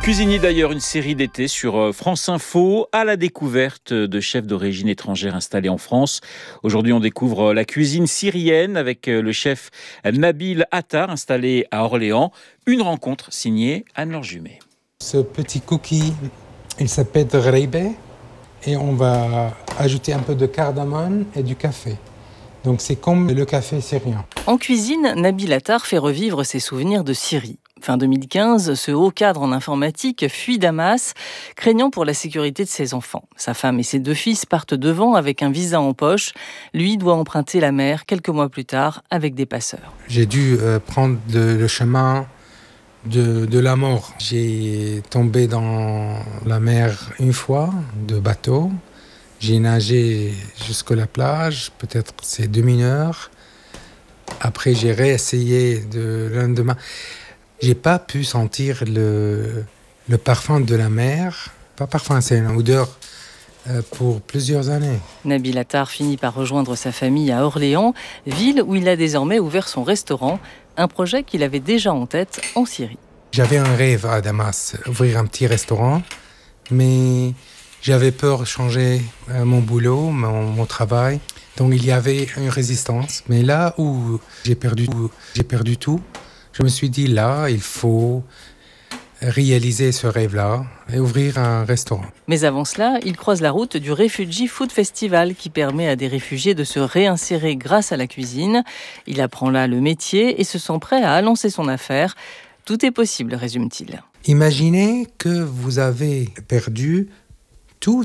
Cuisinier d'ailleurs, une série d'été sur France Info à la découverte de chefs d'origine étrangère installés en France. Aujourd'hui, on découvre la cuisine syrienne avec le chef Nabil Attar installé à Orléans. Une rencontre signée Anne-Laure Jumet. Ce petit cookie, il s'appelle Reibé et on va ajouter un peu de cardamome et du café. Donc c'est comme le café syrien. En cuisine, Nabil Attar fait revivre ses souvenirs de Syrie. Fin 2015, ce haut cadre en informatique fuit Damas, craignant pour la sécurité de ses enfants. Sa femme et ses 2 fils partent devant avec un visa en poche. Lui doit emprunter la mer quelques mois plus tard avec des passeurs. J'ai dû prendre le chemin de la mort. J'ai tombé dans la mer une fois, de bateau. J'ai nagé jusqu'à la plage, peut-être c'est 2 heures. Après, j'ai réessayé le lendemain. J'ai pas pu sentir le parfum de la mer. Pas parfum, c'est une odeur pour plusieurs années. Nabil Attar finit par rejoindre sa famille à Orléans, ville où il a désormais ouvert son restaurant, un projet qu'il avait déjà en tête en Syrie. J'avais un rêve à Damas, ouvrir un petit restaurant, mais j'avais peur de changer mon boulot, mon travail. Donc il y avait une résistance. Mais là où j'ai perdu tout, je me suis dit là, il faut réaliser ce rêve-là et ouvrir un restaurant. Mais avant cela, il croise la route du Refugee Food Festival qui permet à des réfugiés de se réinsérer grâce à la cuisine. Il apprend là le métier et se sent prêt à lancer son affaire. Tout est possible, résume-t-il. Imaginez que vous avez perdu tout,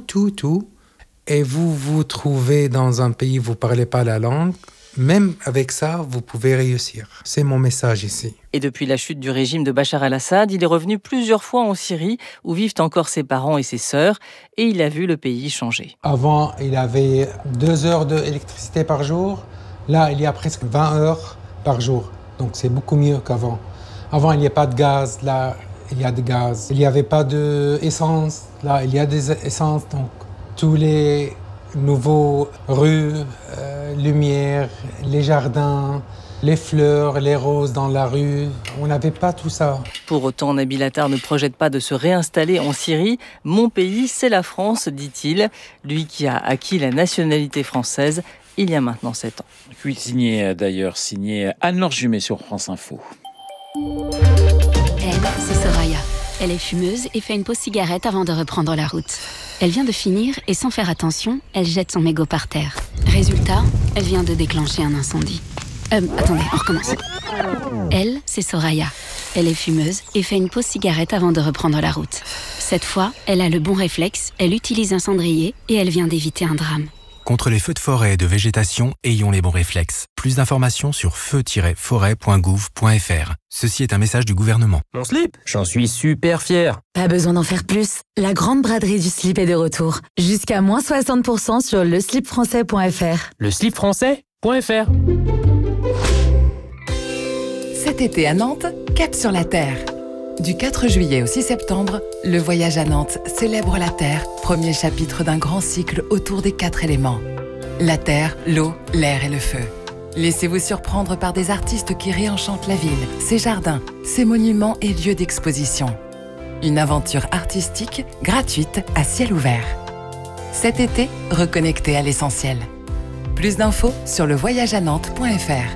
et vous vous trouvez dans un pays où vous ne parlez pas la langue. Même avec ça, vous pouvez réussir. C'est mon message ici. Et depuis la chute du régime de Bachar el-Assad, il est revenu plusieurs fois en Syrie, où vivent encore ses parents et ses sœurs, et il a vu le pays changer. Avant, il avait 2 heures d'électricité par jour. Là, il y a presque 20 heures par jour. Donc, c'est beaucoup mieux qu'avant. Avant, il n'y a pas de gaz. Là, il y a de gaz. Il n'y avait pas d'essence. Là, il y a des essences. Donc, tous les nouveaux rues, lumière, les jardins, les fleurs, les roses dans la rue. On n'avait pas tout ça. Pour autant, Nabil Attar ne projette pas de se réinstaller en Syrie. Mon pays, c'est la France, dit-il. Lui qui a acquis la nationalité française il y a maintenant 7 ans. Cuisinier d'ailleurs, signé Anne-Laure Jumet sur France Info. Elle, c'est Soraya. Elle est fumeuse et fait une pause cigarette avant de reprendre la route. Elle vient de finir et sans faire attention, elle jette son mégot par terre. Résultat, elle vient de déclencher un incendie. Attendez, on recommence. Elle, c'est Soraya. Elle est fumeuse et fait une pause cigarette avant de reprendre la route. Cette fois, elle a le bon réflexe, elle utilise un cendrier et elle vient d'éviter un drame. Contre les feux de forêt et de végétation, ayons les bons réflexes. Plus d'informations sur feu-forêt.gouv.fr. Ceci est un message du gouvernement. Mon slip, j'en suis super fier. Pas besoin d'en faire plus. La grande braderie du slip est de retour. Jusqu'à moins 60% sur leslipfrançais.fr. Leslipfrançais.fr. Cet été à Nantes, cap sur la Terre. Du 4 juillet au 6 septembre, le voyage à Nantes célèbre la Terre, premier chapitre d'un grand cycle autour des 4 éléments. La terre, l'eau, l'air et le feu. Laissez-vous surprendre par des artistes qui réenchantent la ville, ses jardins, ses monuments et lieux d'exposition. Une aventure artistique gratuite à ciel ouvert. Cet été, reconnectez à l'essentiel. Plus d'infos sur levoyageanantes.fr.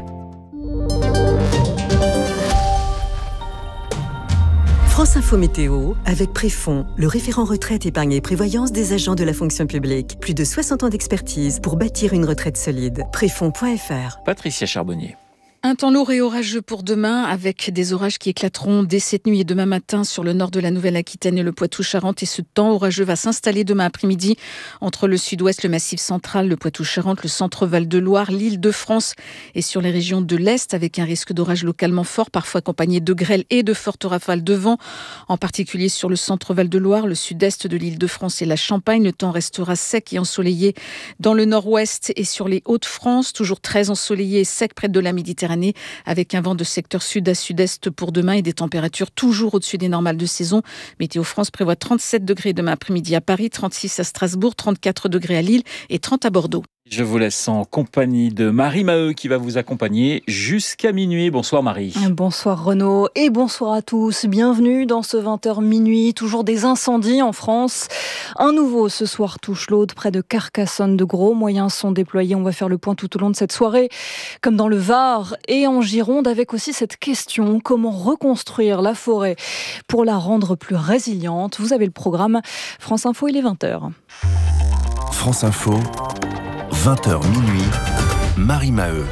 France Info Météo, avec Préfond, le référent retraite, épargne et prévoyance des agents de la fonction publique. Plus de 60 ans d'expertise pour bâtir une retraite solide. Préfond.fr. Patricia Charbonnier. Un temps lourd et orageux pour demain, avec des orages qui éclateront dès cette nuit et demain matin sur le nord de la Nouvelle-Aquitaine et le Poitou-Charentes. Et ce temps orageux va s'installer demain après-midi entre le sud-ouest, le Massif central, le Poitou-Charentes, le centre Val-de-Loire, l'Île-de-France et sur les régions de l'Est, avec un risque d'orage localement fort, parfois accompagné de grêle et de fortes rafales de vent, en particulier sur le centre Val-de-Loire, le sud-est de l'Île-de-France et la Champagne. Le temps restera sec et ensoleillé dans le nord-ouest et sur les Hauts-de-France, toujours très ensoleillé et sec près de la Méditerranée, avec un vent de secteur sud à sud-est pour demain et des températures toujours au-dessus des normales de saison. Météo France prévoit 37 degrés demain après-midi à Paris, 36 à Strasbourg, 34 degrés à Lille et 30 à Bordeaux. Je vous laisse en compagnie de Marie Maheu qui va vous accompagner jusqu'à minuit. Bonsoir Marie. Bonsoir Renaud et bonsoir à tous. Bienvenue dans ce 20h minuit. Toujours des incendies en France. Un nouveau ce soir touche l'Aude près de Carcassonne. De gros moyens sont déployés. On va faire le point tout au long de cette soirée, comme dans le Var et en Gironde, avec aussi cette question: comment reconstruire la forêt pour la rendre plus résiliente? Vous avez le programme France Info, il est 20h. France Info, 20h minuit, Marie Maheu.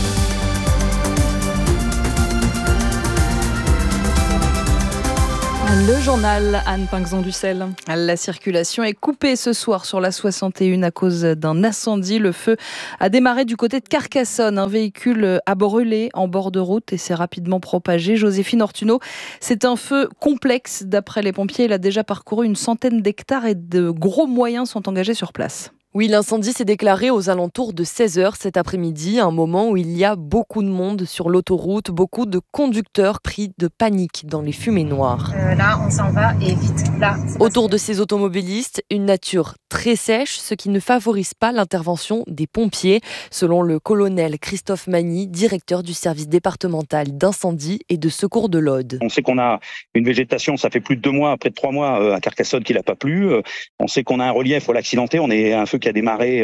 Le journal, Anne Pinxon-Ducel. La circulation est coupée ce soir sur la 61 à cause d'un incendie. Le feu a démarré du côté de Carcassonne. Un véhicule a brûlé en bord de route et s'est rapidement propagé. Joséphine Ortuno, c'est un feu complexe. D'après les pompiers, il a déjà parcouru une centaine d'hectares et de gros moyens sont engagés sur place. Oui, l'incendie s'est déclaré aux alentours de 16h cet après-midi, un moment où il y a beaucoup de monde sur l'autoroute, beaucoup de conducteurs pris de panique dans les fumées noires. Là, on s'en va et vite. Là. Autour de ces automobilistes, une nature très sèche, ce qui ne favorise pas l'intervention des pompiers, selon le colonel Christophe Magny, directeur du service départemental d'incendie et de secours de l'Aude. On sait qu'on a une végétation, ça fait plus de 2 mois, près de 3 mois à Carcassonne qu'il n'a pas plu. On sait qu'on a un relief accidenté, on est un feu qui a démarré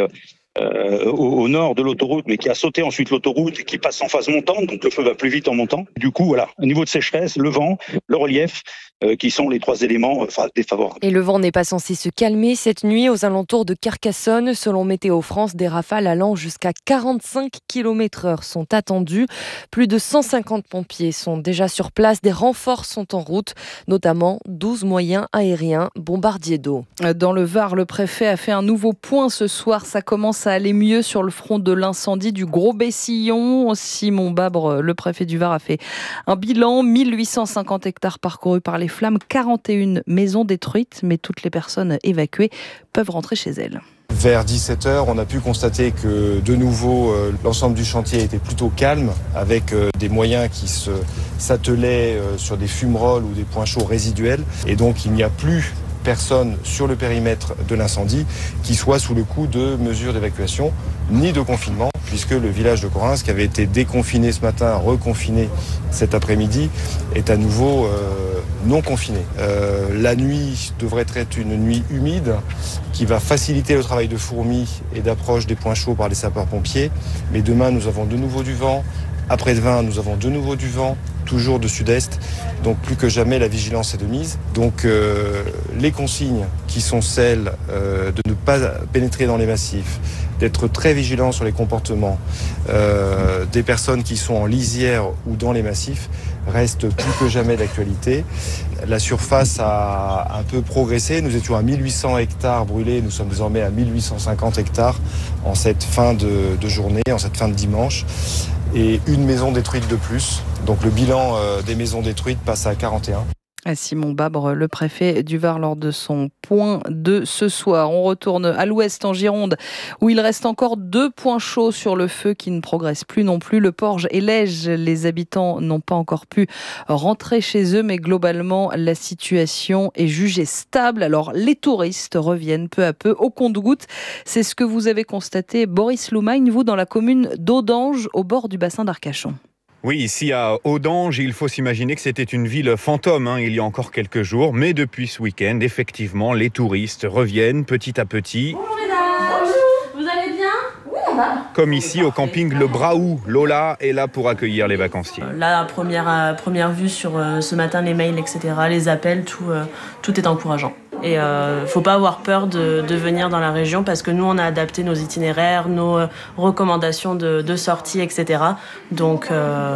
au nord de l'autoroute, mais qui a sauté ensuite l'autoroute et qui passe en phase montante, donc le feu va plus vite en montant. Du coup, voilà, au niveau de sécheresse, le vent, le relief, qui sont les 3 éléments défavorables. Et le vent n'est pas censé se calmer cette nuit aux alentours de Carcassonne. Selon Météo France, des rafales allant jusqu'à 45 km/h sont attendues. Plus de 150 pompiers sont déjà sur place. Des renforts sont en route, notamment 12 moyens aériens bombardiers d'eau. Dans le Var, le préfet a fait un nouveau point ce soir. Ça commence à aller mieux sur le front de l'incendie du Gros-Bessillon. Simon Babre, le préfet du Var, a fait un bilan. 1850 hectares parcourus par les flammes, 41 maisons détruites, mais toutes les personnes évacuées peuvent rentrer chez elles. Vers 17h, on a pu constater que de nouveau, l'ensemble du chantier était plutôt calme, avec des moyens qui s'attelaient sur des fumerolles ou des points chauds résiduels. Et donc, il n'y a plus personne sur le périmètre de l'incendie qui soit sous le coup de mesures d'évacuation ni de confinement, puisque le village de Correns, qui avait été déconfiné ce matin, reconfiné cet après-midi, est à nouveau non confiné. La nuit devrait être une nuit humide qui va faciliter le travail de fourmis et d'approche des points chauds par les sapeurs-pompiers. Mais demain, nous avons de nouveau du vent. Après-demain, nous avons de nouveau du vent, toujours de sud-est. Donc plus que jamais, la vigilance est de mise. Donc les consignes qui sont celles de ne pas pénétrer dans les massifs, d'être très vigilant sur les comportements des personnes qui sont en lisière ou dans les massifs, restent plus que jamais d'actualité. La surface a un peu progressé. Nous étions à 1800 hectares brûlés. Nous sommes désormais à 1850 hectares en cette fin de journée, en cette fin de dimanche. Et une maison détruite de plus. Donc le bilan des maisons détruites passe à 41. Simon Babre, le préfet du Var, lors de son point de ce soir. On retourne à l'ouest en Gironde, où il reste encore 2 points chauds sur le feu qui ne progressent plus non plus. Le Porge et l'Ège, les habitants n'ont pas encore pu rentrer chez eux, mais globalement, la situation est jugée stable. Alors, les touristes reviennent peu à peu au compte-gouttes. C'est ce que vous avez constaté, Boris Loumagne, vous, dans la commune d'Audange, au bord du bassin d'Arcachon. Oui, ici à Audange, il faut s'imaginer que c'était une ville fantôme il y a encore quelques jours. Mais depuis ce week-end, effectivement, les touristes reviennent petit à petit. Bonjour mesdames, vous allez bien? Oui, on va. Comme ici au camping Le Braou. Lola est là pour accueillir les vacanciers. Là, à première vue sur ce matin, les mails, etc., les appels, tout est encourageant. Et faut pas avoir peur de venir dans la région parce que nous, on a adapté nos itinéraires, nos recommandations de sortie, etc. Donc,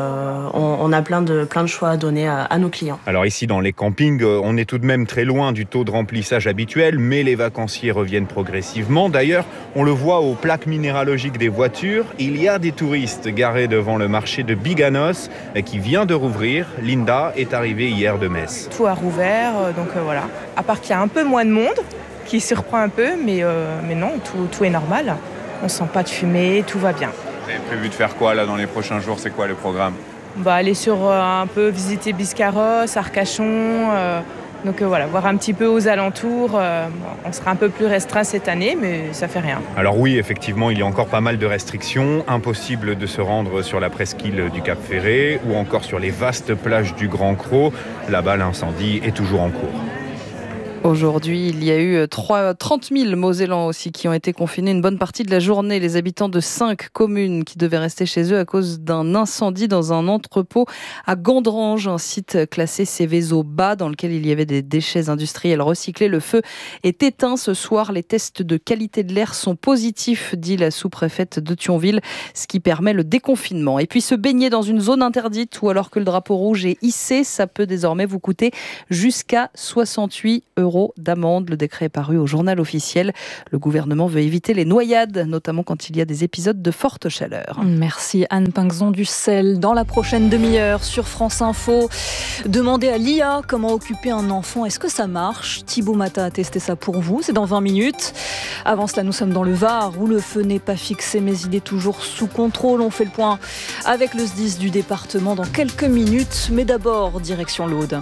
on a plein de choix à donner à nos clients. Alors ici, dans les campings, on est tout de même très loin du taux de remplissage habituel, mais les vacanciers reviennent progressivement. D'ailleurs, on le voit aux plaques minéralogiques des voitures. Il y a des touristes garés devant le marché de Biganos qui vient de rouvrir. Linda est arrivée hier de Metz. Tout a rouvert, donc voilà. À part qu'il y a un peu moins de monde, qui surprend un peu, mais non, tout est normal. On sent pas de fumée, tout va bien. Vous avez prévu de faire quoi là dans les prochains jours? C'est quoi le programme? Aller sur un peu visiter Biscarrosse, Arcachon, Donc voilà, voir un petit peu aux alentours. On sera un peu plus restreint cette année, mais ça fait rien. Alors oui, effectivement, il y a encore pas mal de restrictions. Impossible de se rendre sur la presqu'île du Cap Ferré ou encore sur les vastes plages du Grand Cros. Là-bas, l'incendie est toujours en cours. Aujourd'hui, il y a eu 30 000 Mosellans aussi qui ont été confinés une bonne partie de la journée. Les habitants de 5 communes qui devaient rester chez eux à cause d'un incendie dans un entrepôt à Gandrange, un site classé Céveso bas dans lequel il y avait des déchets industriels recyclés. Le feu est éteint ce soir. Les tests de qualité de l'air sont positifs, dit la sous-préfète de Thionville, ce qui permet le déconfinement. Et puis se baigner dans une zone interdite ou alors que le drapeau rouge est hissé, ça peut désormais vous coûter jusqu'à 68 € d'amende. Le décret est paru au journal officiel. Le gouvernement veut éviter les noyades, notamment quand il y a des épisodes de forte chaleur. Merci Anne Pinxon-Dussel. Dans la prochaine demi-heure sur France Info, demandez à l'IA comment occuper un enfant. Est-ce que ça marche ? Thibaut Mata a testé ça pour vous. C'est dans 20 minutes. Avant cela, nous sommes dans le Var où le feu n'est pas fixé mais il est toujours sous contrôle. On fait le point avec le SDIS du département dans quelques minutes. Mais d'abord, direction l'Aude.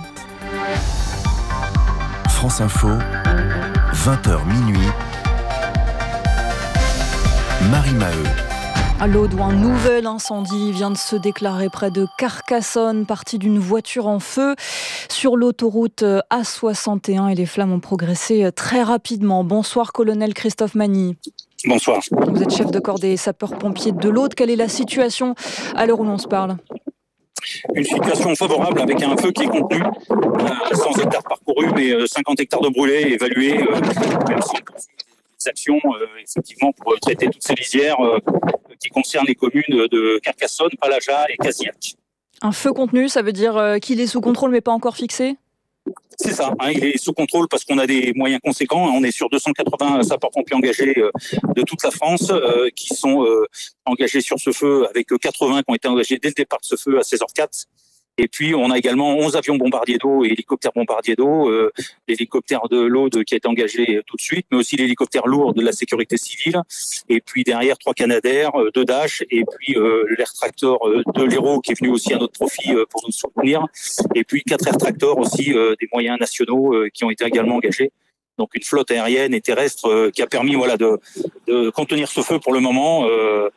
France Info, 20h minuit, Marie Maheu. À l'Aude où un nouvel incendie vient de se déclarer près de Carcassonne, partie d'une voiture en feu sur l'autoroute A61 et les flammes ont progressé très rapidement. Bonsoir colonel Christophe Magny. Bonsoir. Vous êtes chef de corps des sapeurs-pompiers de l'Aude. Quelle est la situation à l'heure où l'on se parle ? Une situation favorable avec un feu qui est contenu, 100 hectares parcourus, mais 50 hectares de brûlés évalués, des actions effectivement pour traiter toutes ces lisières qui concernent les communes de Carcassonne, Palaja et Casillac. Un feu contenu, ça veut dire qu'il est sous contrôle mais pas encore fixé ? C'est ça, il est sous contrôle parce qu'on a des moyens conséquents. On est sur 280 sapeurs-pompiers engagés de toute la France qui sont engagés sur ce feu, avec 80 qui ont été engagés dès le départ de ce feu à 16h04. Et puis, on a également 11 avions bombardiers d'eau et hélicoptères bombardiers d'eau, l'hélicoptère de l'Aude qui a été engagé tout de suite, mais aussi l'hélicoptère lourd de la sécurité civile. Et puis derrière, 3 Canadair, 2 Dash, et puis l'air tractor de l'Hérault qui est venu aussi à notre profit pour nous soutenir. Et puis 4 air tractors aussi, des moyens nationaux qui ont été également engagés. Donc une flotte aérienne et terrestre qui a permis de contenir ce feu pour le moment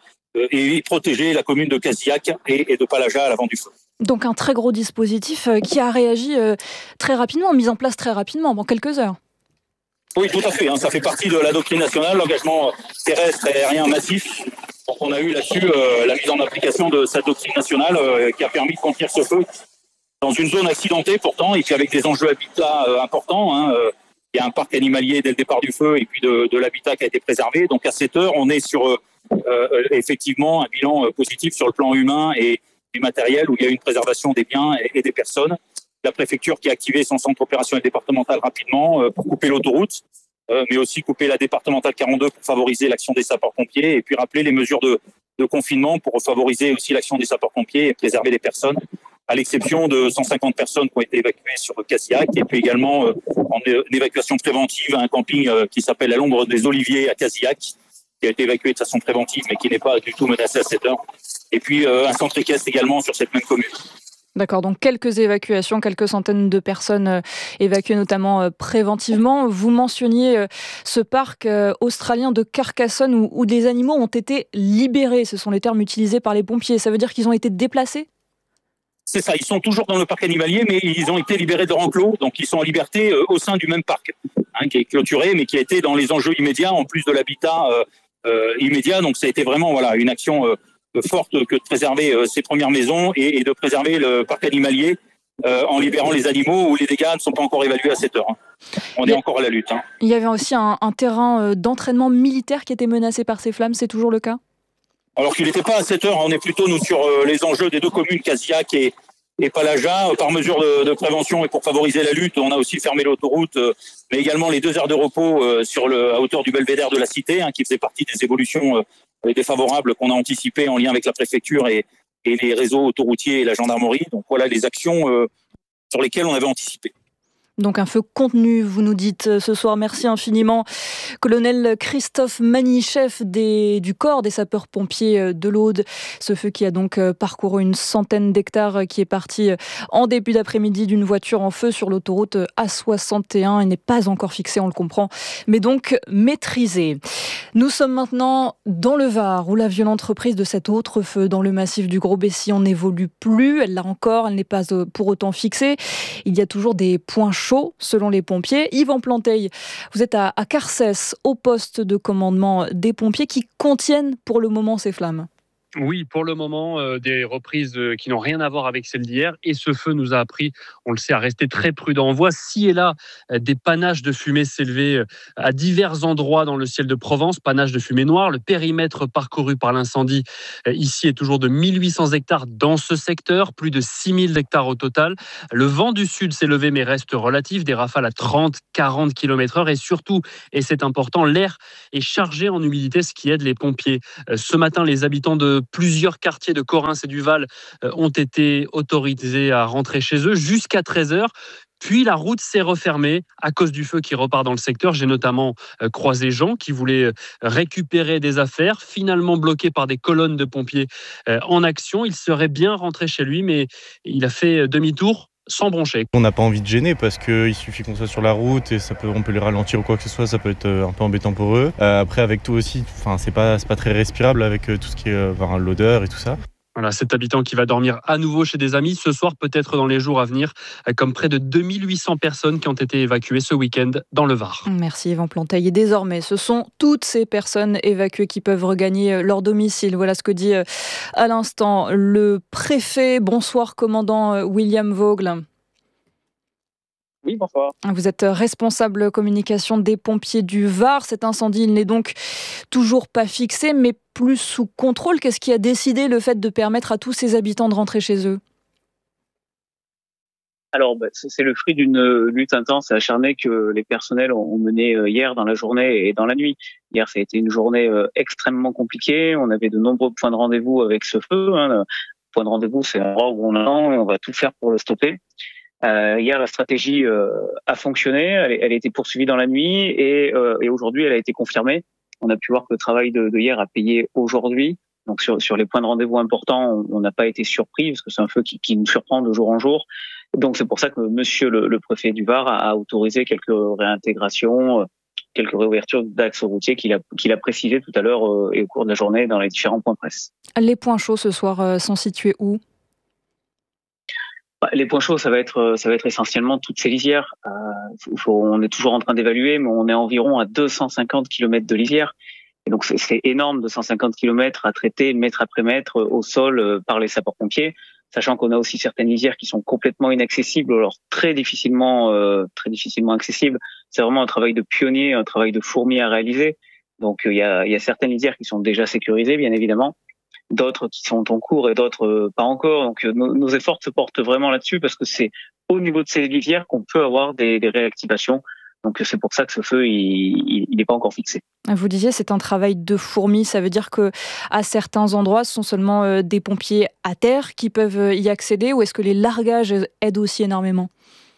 et protéger la commune de Casillac et de Palaja à l'avant du feu. Donc un très gros dispositif qui a réagi très rapidement, mis en place très rapidement, en quelques heures. Oui, tout à fait. Ça fait partie de la doctrine nationale, l'engagement terrestre et aérien massif. Donc on a eu là-dessus la mise en application de cette doctrine nationale qui a permis de contenir ce feu dans une zone accidentée pourtant, et puis avec des enjeux habitat importants. Il y a un parc animalier dès le départ du feu et puis de l'habitat qui a été préservé. Donc à cette heure, on est sur effectivement un bilan positif sur le plan humain et matériel, où il y a une préservation des biens et des personnes. La préfecture qui a activé son centre opérationnel départemental rapidement pour couper l'autoroute, mais aussi couper la départementale 42 pour favoriser l'action des sapeurs-pompiers, et puis rappeler les mesures de confinement pour favoriser aussi l'action des sapeurs-pompiers et préserver les personnes, à l'exception de 150 personnes qui ont été évacuées sur Casillac, et puis également en évacuation préventive à un camping qui s'appelle à l'ombre des Oliviers à Casillac, qui a été évacué de façon préventive, mais qui n'est pas du tout menacé à cette heure. Et puis un centre équestre également sur cette même commune. D'accord, donc quelques évacuations, quelques centaines de personnes évacuées notamment préventivement. Vous mentionniez ce parc australien de Carcassonne où des animaux ont été libérés. Ce sont les termes utilisés par les pompiers. Ça veut dire qu'ils ont été déplacés ? C'est ça, ils sont toujours dans le parc animalier, mais ils ont été libérés de leur enclos, donc ils sont en liberté au sein du même parc, qui est clôturé, mais qui a été dans les enjeux immédiats, en plus de l'habitat immédiat. Donc ça a été vraiment une action forte que de préserver ces premières maisons et de préserver le parc animalier en libérant les animaux où les dégâts ne sont pas encore évalués à cette heure. On est encore à la lutte. Il y avait aussi un terrain d'entraînement militaire qui était menacé par ces flammes, c'est toujours le cas ? Alors qu'il n'était pas à cette heure, on est plutôt nous sur les enjeux des deux communes, Casillac et Palaja. Par mesure de prévention et pour favoriser la lutte, on a aussi fermé l'autoroute, mais également les 2 aires de repos à hauteur du belvédère de la cité, qui faisait partie des évolutions défavorables qu'on a anticipées en lien avec la préfecture et les réseaux autoroutiers et la gendarmerie. Donc voilà les actions sur lesquelles on avait anticipé. Donc un feu contenu, vous nous dites ce soir. Merci infiniment. Colonel Christophe Magny, chef du corps des sapeurs-pompiers de l'Aude. Ce feu qui a donc parcouru une centaine d'hectares, qui est parti en début d'après-midi d'une voiture en feu sur l'autoroute A61. Il n'est pas encore fixé, on le comprend, mais donc maîtrisé. Nous sommes maintenant dans le Var, où la violente reprise de cet autre feu dans le massif du Gros-Bessillon n'évolue plus. Elle l'a encore, elle n'est pas pour autant fixée. Il y a toujours des points chauds selon les pompiers. Yvan Planteil, vous êtes à Carcès, au poste de commandement des pompiers qui contiennent pour le moment ces flammes. Oui, pour le moment, des reprises qui n'ont rien à voir avec celles d'hier. Et ce feu nous a appris, on le sait, à rester très prudent. On voit ci et là des panaches de fumée s'élever à divers endroits dans le ciel de Provence. Panaches de fumée noire. Le périmètre parcouru par l'incendie ici est toujours de 1800 hectares dans ce secteur. Plus de 6000 hectares au total. Le vent du sud s'est levé mais reste relatif. Des rafales à 30-40 km/h. Et surtout, et c'est important, l'air est chargé en humidité, ce qui aide les pompiers. Ce matin, les habitants de plusieurs quartiers de Correns et du Val ont été autorisés à rentrer chez eux jusqu'à 13h. Puis la route s'est refermée à cause du feu qui repart dans le secteur. J'ai notamment croisé Jean qui voulait récupérer des affaires, finalement bloqué par des colonnes de pompiers en action. Il serait bien rentré chez lui, mais il a fait demi-tour sans broncher. On n'a pas envie de gêner parce qu'il suffit qu'on soit sur la route et on peut les ralentir ou quoi que ce soit, ça peut être un peu embêtant pour eux. Après avec tout aussi, c'est pas très respirable avec tout ce qui est l'odeur et tout ça. Voilà, cet habitant qui va dormir à nouveau chez des amis ce soir, peut-être dans les jours à venir, comme près de 2800 personnes qui ont été évacuées ce week-end dans le Var. Merci Yvan Planteil. Et désormais, ce sont toutes ces personnes évacuées qui peuvent regagner leur domicile. Voilà ce que dit à l'instant le préfet. Bonsoir, commandant William Vogel. Oui, bonsoir. Vous êtes responsable communication des pompiers du Var. Cet incendie, il n'est donc toujours pas fixé, mais plus sous contrôle. Qu'est-ce qui a décidé le fait de permettre à tous ces habitants de rentrer chez eux ? Alors, c'est le fruit d'une lutte intense et acharnée que les personnels ont menée hier dans la journée et dans la nuit. Hier, ça a été une journée extrêmement compliquée. On avait de nombreux points de rendez-vous avec ce feu. Le point de rendez-vous, c'est un endroit où on va tout faire pour le stopper. Hier, la stratégie a fonctionné, elle a été poursuivie dans la nuit et aujourd'hui, elle a été confirmée. On a pu voir que le travail de hier a payé aujourd'hui. Donc sur les points de rendez-vous importants, on n'a pas été surpris parce que c'est un feu qui nous surprend de jour en jour. Donc c'est pour ça que monsieur le préfet du Var a autorisé quelques réintégrations, quelques réouvertures d'axes routiers qu'il a précisé tout à l'heure et au cours de la journée dans les différents points presse. Les points chauds ce soir sont situés où ? Les points chauds, ça va être essentiellement toutes ces lisières. On est toujours en train d'évaluer, mais on est environ à 250 km de lisières. Et donc c'est énorme, 250 km à traiter mètre après mètre au sol par les sapeurs-pompiers, sachant qu'on a aussi certaines lisières qui sont complètement inaccessibles, alors très difficilement accessibles. C'est vraiment un travail de pionnier, un travail de fourmi à réaliser. Donc il y a certaines lisières qui sont déjà sécurisées, bien évidemment. D'autres qui sont en cours et d'autres pas encore. Donc nos efforts se portent vraiment là-dessus parce que c'est au niveau de ces lisières qu'on peut avoir des réactivations. Donc c'est pour ça que ce feu il n'est pas encore fixé. Vous disiez c'est un travail de fourmi, ça veut dire que à certains endroits ce sont seulement des pompiers à terre qui peuvent y accéder ou est-ce que les largages aident aussi énormément ?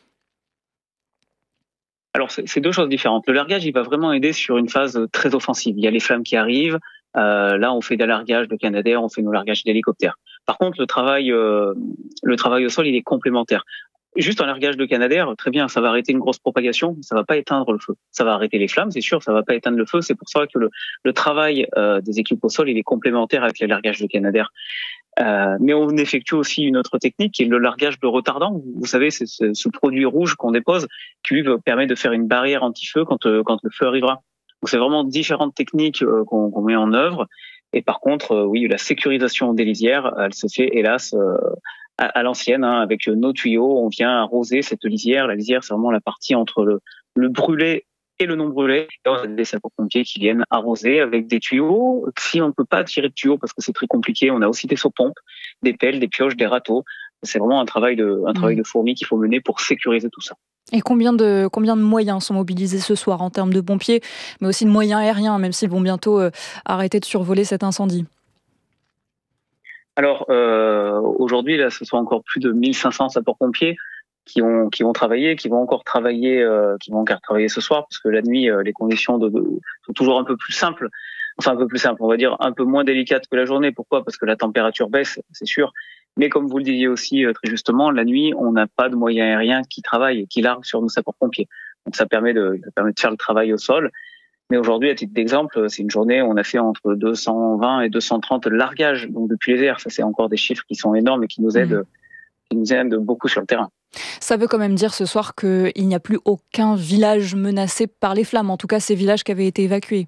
Alors c'est deux choses différentes. Le largage il va vraiment aider sur une phase très offensive. Il y a les flammes qui arrivent. Là, on fait des largages de Canadair, on fait nos largages d'hélicoptères. Par contre, le travail au sol, il est complémentaire. Juste un largage de Canadair, très bien, ça va arrêter une grosse propagation, ça va pas éteindre le feu. Ça va arrêter les flammes, c'est sûr, ça va pas éteindre le feu. C'est pour ça que le travail des équipes au sol, il est complémentaire avec les largages de Canadair. Mais on effectue aussi une autre technique qui est le largage de retardant. Vous savez, c'est ce produit rouge qu'on dépose qui lui permet de faire une barrière anti-feu quand le feu arrivera. Donc c'est vraiment différentes techniques qu'on met en œuvre. Et par contre, oui, la sécurisation des lisières, elle se fait hélas à l'ancienne, avec nos tuyaux. On vient arroser cette lisière. La lisière, c'est vraiment la partie entre le brûlé et le non brûlé. Et on a des sapeurs-pompiers qui viennent arroser avec des tuyaux. Si on ne peut pas tirer de tuyaux parce que c'est très compliqué, on a aussi des seaux-pompes, des pelles, des pioches, des râteaux. C'est vraiment un travail de fourmi qu'il faut mener pour sécuriser tout ça. Et combien de moyens sont mobilisés ce soir en termes de pompiers, mais aussi de moyens aériens, même s'ils vont bientôt arrêter de survoler cet incendie ? Alors, aujourd'hui, là, ce sont encore plus de 1500 sapeurs-pompiers. qui ont travaillé, qui vont encore travailler ce soir, parce que la nuit, les conditions sont toujours un peu plus simples. Enfin, un peu plus simple, on va dire un peu moins délicate que la journée. Pourquoi ? Parce que la température baisse, c'est sûr. Mais comme vous le disiez aussi très justement, la nuit, on n'a pas de moyens aériens qui travaillent et qui larguent sur nos sapeurs-pompiers. Donc ça permet de faire le travail au sol. Mais aujourd'hui, à titre d'exemple, c'est une journée où on a fait entre 220 et 230 largages, donc depuis les airs. Ça, c'est encore des chiffres qui sont énormes et qui nous aident beaucoup sur le terrain. Ça veut quand même dire ce soir qu'il n'y a plus aucun village menacé par les flammes, en tout cas ces villages qui avaient été évacués.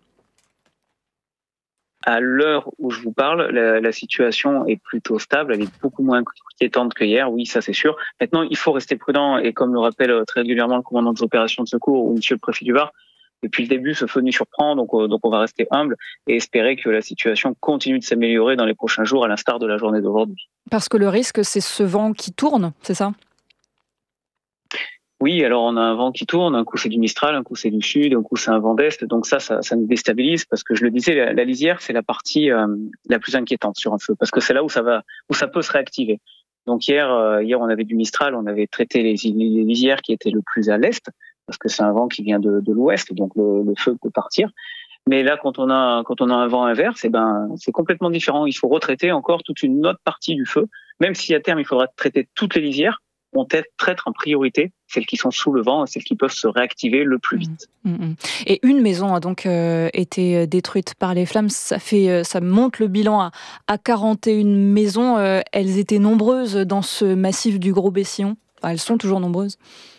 À l'heure où je vous parle, la situation est plutôt stable, elle est beaucoup moins inquiétante que hier, oui, ça c'est sûr. Maintenant, il faut rester prudent, et comme le rappelle très régulièrement le commandant des opérations de secours ou monsieur le préfet du Var, depuis le début, ce feu nous surprend, donc on va rester humble et espérer que la situation continue de s'améliorer dans les prochains jours, à l'instar de la journée d'aujourd'hui. Parce que le risque, c'est ce vent qui tourne, c'est ça ? Oui, alors on a un vent qui tourne, un coup c'est du Mistral, un coup c'est du Sud, un coup c'est un vent d'Est, donc ça nous déstabilise, parce que je le disais, la lisière c'est la partie la plus inquiétante sur un feu, parce que c'est là où ça peut se réactiver. Donc hier on avait du Mistral, on avait traité les lisières qui étaient le plus à l'Est, parce que c'est un vent qui vient de l'Ouest, donc le feu peut partir. Mais là, quand on a un vent inverse, c'est complètement différent. Il faut retraiter encore toute une autre partie du feu, même si à terme il faudra traiter toutes les lisières. On traite en priorité celles qui sont sous le vent et celles qui peuvent se réactiver le plus vite. Et une maison a donc été détruite par les flammes. Ça monte le bilan à 41 maisons. Elles étaient nombreuses dans ce massif du Gros-Bessillon. Enfin, elles sont toujours nombreuses.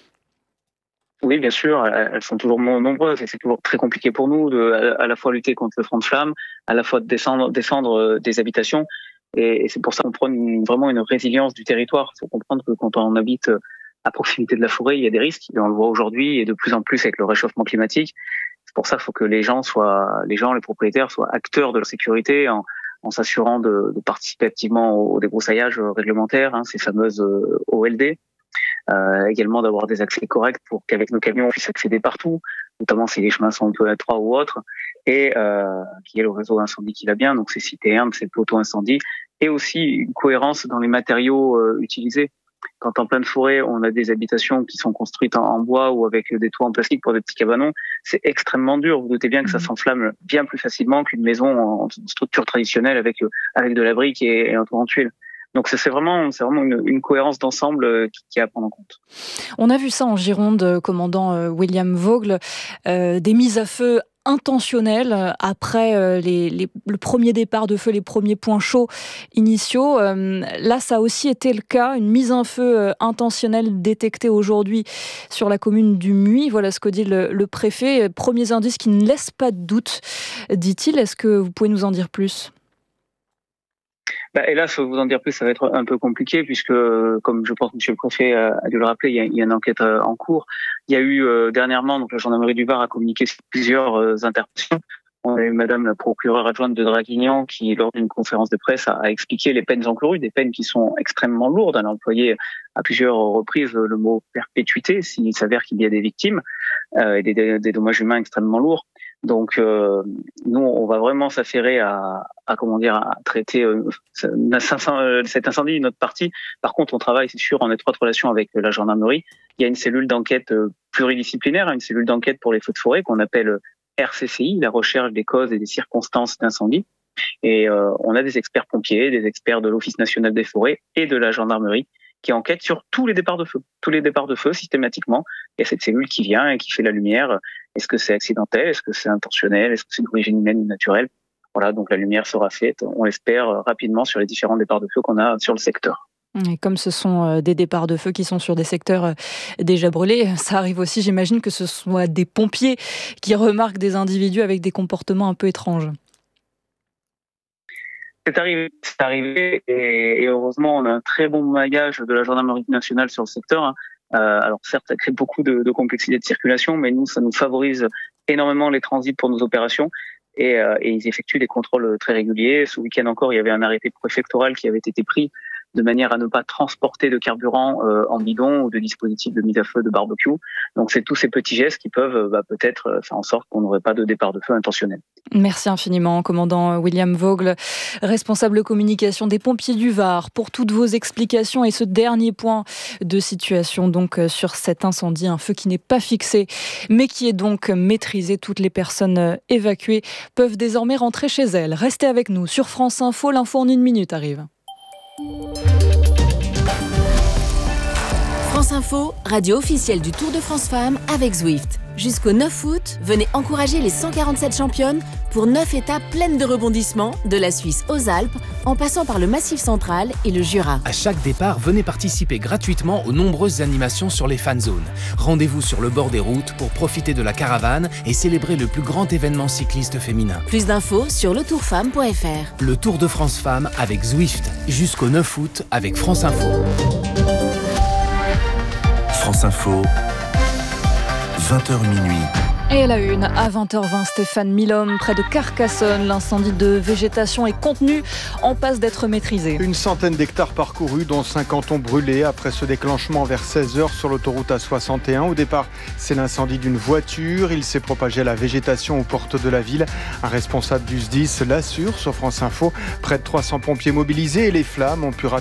Oui, bien sûr, elles sont toujours nombreuses et c'est toujours très compliqué pour nous à la fois lutter contre le front de flamme, à la fois défendre des habitations. Et c'est pour ça qu'on prône vraiment une résilience du territoire. Il faut comprendre que quand on habite à proximité de la forêt, il y a des risques. Et on le voit aujourd'hui et de plus en plus avec le réchauffement climatique. C'est pour ça qu'il faut que les propriétaires soient acteurs de la sécurité en s'assurant de participer activement au débroussaillage réglementaire, ces fameuses OLD. Également d'avoir des accès corrects pour qu'avec nos camions on puisse accéder partout, notamment si les chemins sont un peu étroits ou autres, et qu'il y ait le réseau incendie qui va bien, donc ces citernes, ces poteaux incendie, et aussi une cohérence dans les matériaux utilisés. Quand en pleine forêt, on a des habitations qui sont construites en bois ou avec des toits en plastique pour des petits cabanons, c'est extrêmement dur. Vous doutez bien que ça s'enflamme bien plus facilement qu'une maison en structure traditionnelle avec de la brique et un toit en tuiles. Donc c'est vraiment une cohérence d'ensemble qui est à prendre en compte. On a vu ça en Gironde, commandant William Vogel, des mises à feu intentionnelles après le premier départ de feu, les premiers points chauds initiaux. Là, ça a aussi été le cas, une mise en feu intentionnelle détectée aujourd'hui sur la commune du Muy. Voilà ce que dit le préfet. Premiers indices qui ne laissent pas de doute, dit-il. Est-ce que vous pouvez nous en dire plus ? Hélas, vous en dire plus, ça va être un peu compliqué puisque, comme je pense que Monsieur le Préfet a dû le rappeler, il y a une enquête en cours. Il y a eu dernièrement, donc la gendarmerie du Var a communiqué sur plusieurs interpellations. On a eu Madame la procureure adjointe de Draguignan qui, lors d'une conférence de presse, a expliqué les peines encourues, des peines qui sont extrêmement lourdes. Elle a employé à plusieurs reprises le mot perpétuité s'il s'avère qu'il y a des victimes et des dommages humains extrêmement lourds. Donc nous, on va vraiment s'affairer à traiter cet incendie, notre partie. Par contre, on travaille, c'est sûr, en étroite relation avec la gendarmerie. Il y a une cellule d'enquête pluridisciplinaire, une cellule d'enquête pour les feux de forêt qu'on appelle RCCI, la recherche des causes et des circonstances d'incendie. Et on a des experts pompiers, des experts de l'Office national des forêts et de la gendarmerie qui enquêtent sur tous les départs de feu systématiquement. Il y a cette cellule qui vient et qui fait la lumière. Est-ce que c'est accidentel? Est-ce que c'est intentionnel? Est-ce que c'est d'origine humaine ou naturelle? Voilà, donc la lumière sera faite, on l'espère, rapidement sur les différents départs de feu qu'on a sur le secteur. Et comme ce sont des départs de feu qui sont sur des secteurs déjà brûlés, ça arrive aussi, j'imagine, que ce soit des pompiers qui remarquent des individus avec des comportements un peu étranges. C'est arrivé et heureusement, on a un très bon maillage de la gendarmerie nationale sur le secteur. Alors certes, ça crée beaucoup de complexité de circulation, mais nous, ça nous favorise énormément les transits pour nos opérations et ils effectuent des contrôles très réguliers. Ce week-end encore, il y avait un arrêté préfectoral qui avait été pris de manière à ne pas transporter de carburant en bidon ou de dispositifs de mise à feu de barbecue. Donc c'est tous ces petits gestes qui peuvent peut-être faire en sorte qu'on n'aurait pas de départ de feu intentionnel. Merci infiniment, commandant William Vogel, responsable communication des pompiers du Var, pour toutes vos explications et ce dernier point de situation donc sur cet incendie, un feu qui n'est pas fixé mais qui est donc maîtrisé. Toutes les personnes évacuées peuvent désormais rentrer chez elles. Restez avec nous sur France Info, l'info en 1 minute arrive. France Info, radio officielle du Tour de France Femmes avec Zwift. Jusqu'au 9 août, venez encourager les 147 championnes pour 9 étapes pleines de rebondissements, de la Suisse aux Alpes, en passant par le Massif central et le Jura. À chaque départ, venez participer gratuitement aux nombreuses animations sur les fan zones. Rendez-vous sur le bord des routes pour profiter de la caravane et célébrer le plus grand événement cycliste féminin. Plus d'infos sur letourfemme.fr. Le Tour de France Femmes avec Zwift, jusqu'au 9 août avec France Info. France Info, 20h minuit. Et à la une, à 20h20, Stéphane Milhomme, près de Carcassonne, l'incendie de végétation et contenu en passe d'être maîtrisé. Une centaine d'hectares parcourus, dont 50 ont brûlé après ce déclenchement vers 16h sur l'autoroute A61. Au départ, c'est l'incendie d'une voiture. Il s'est propagé à la végétation aux portes de la ville. Un responsable du SDIS l'assure sur France Info. Près de 300 pompiers mobilisés et les flammes ont pu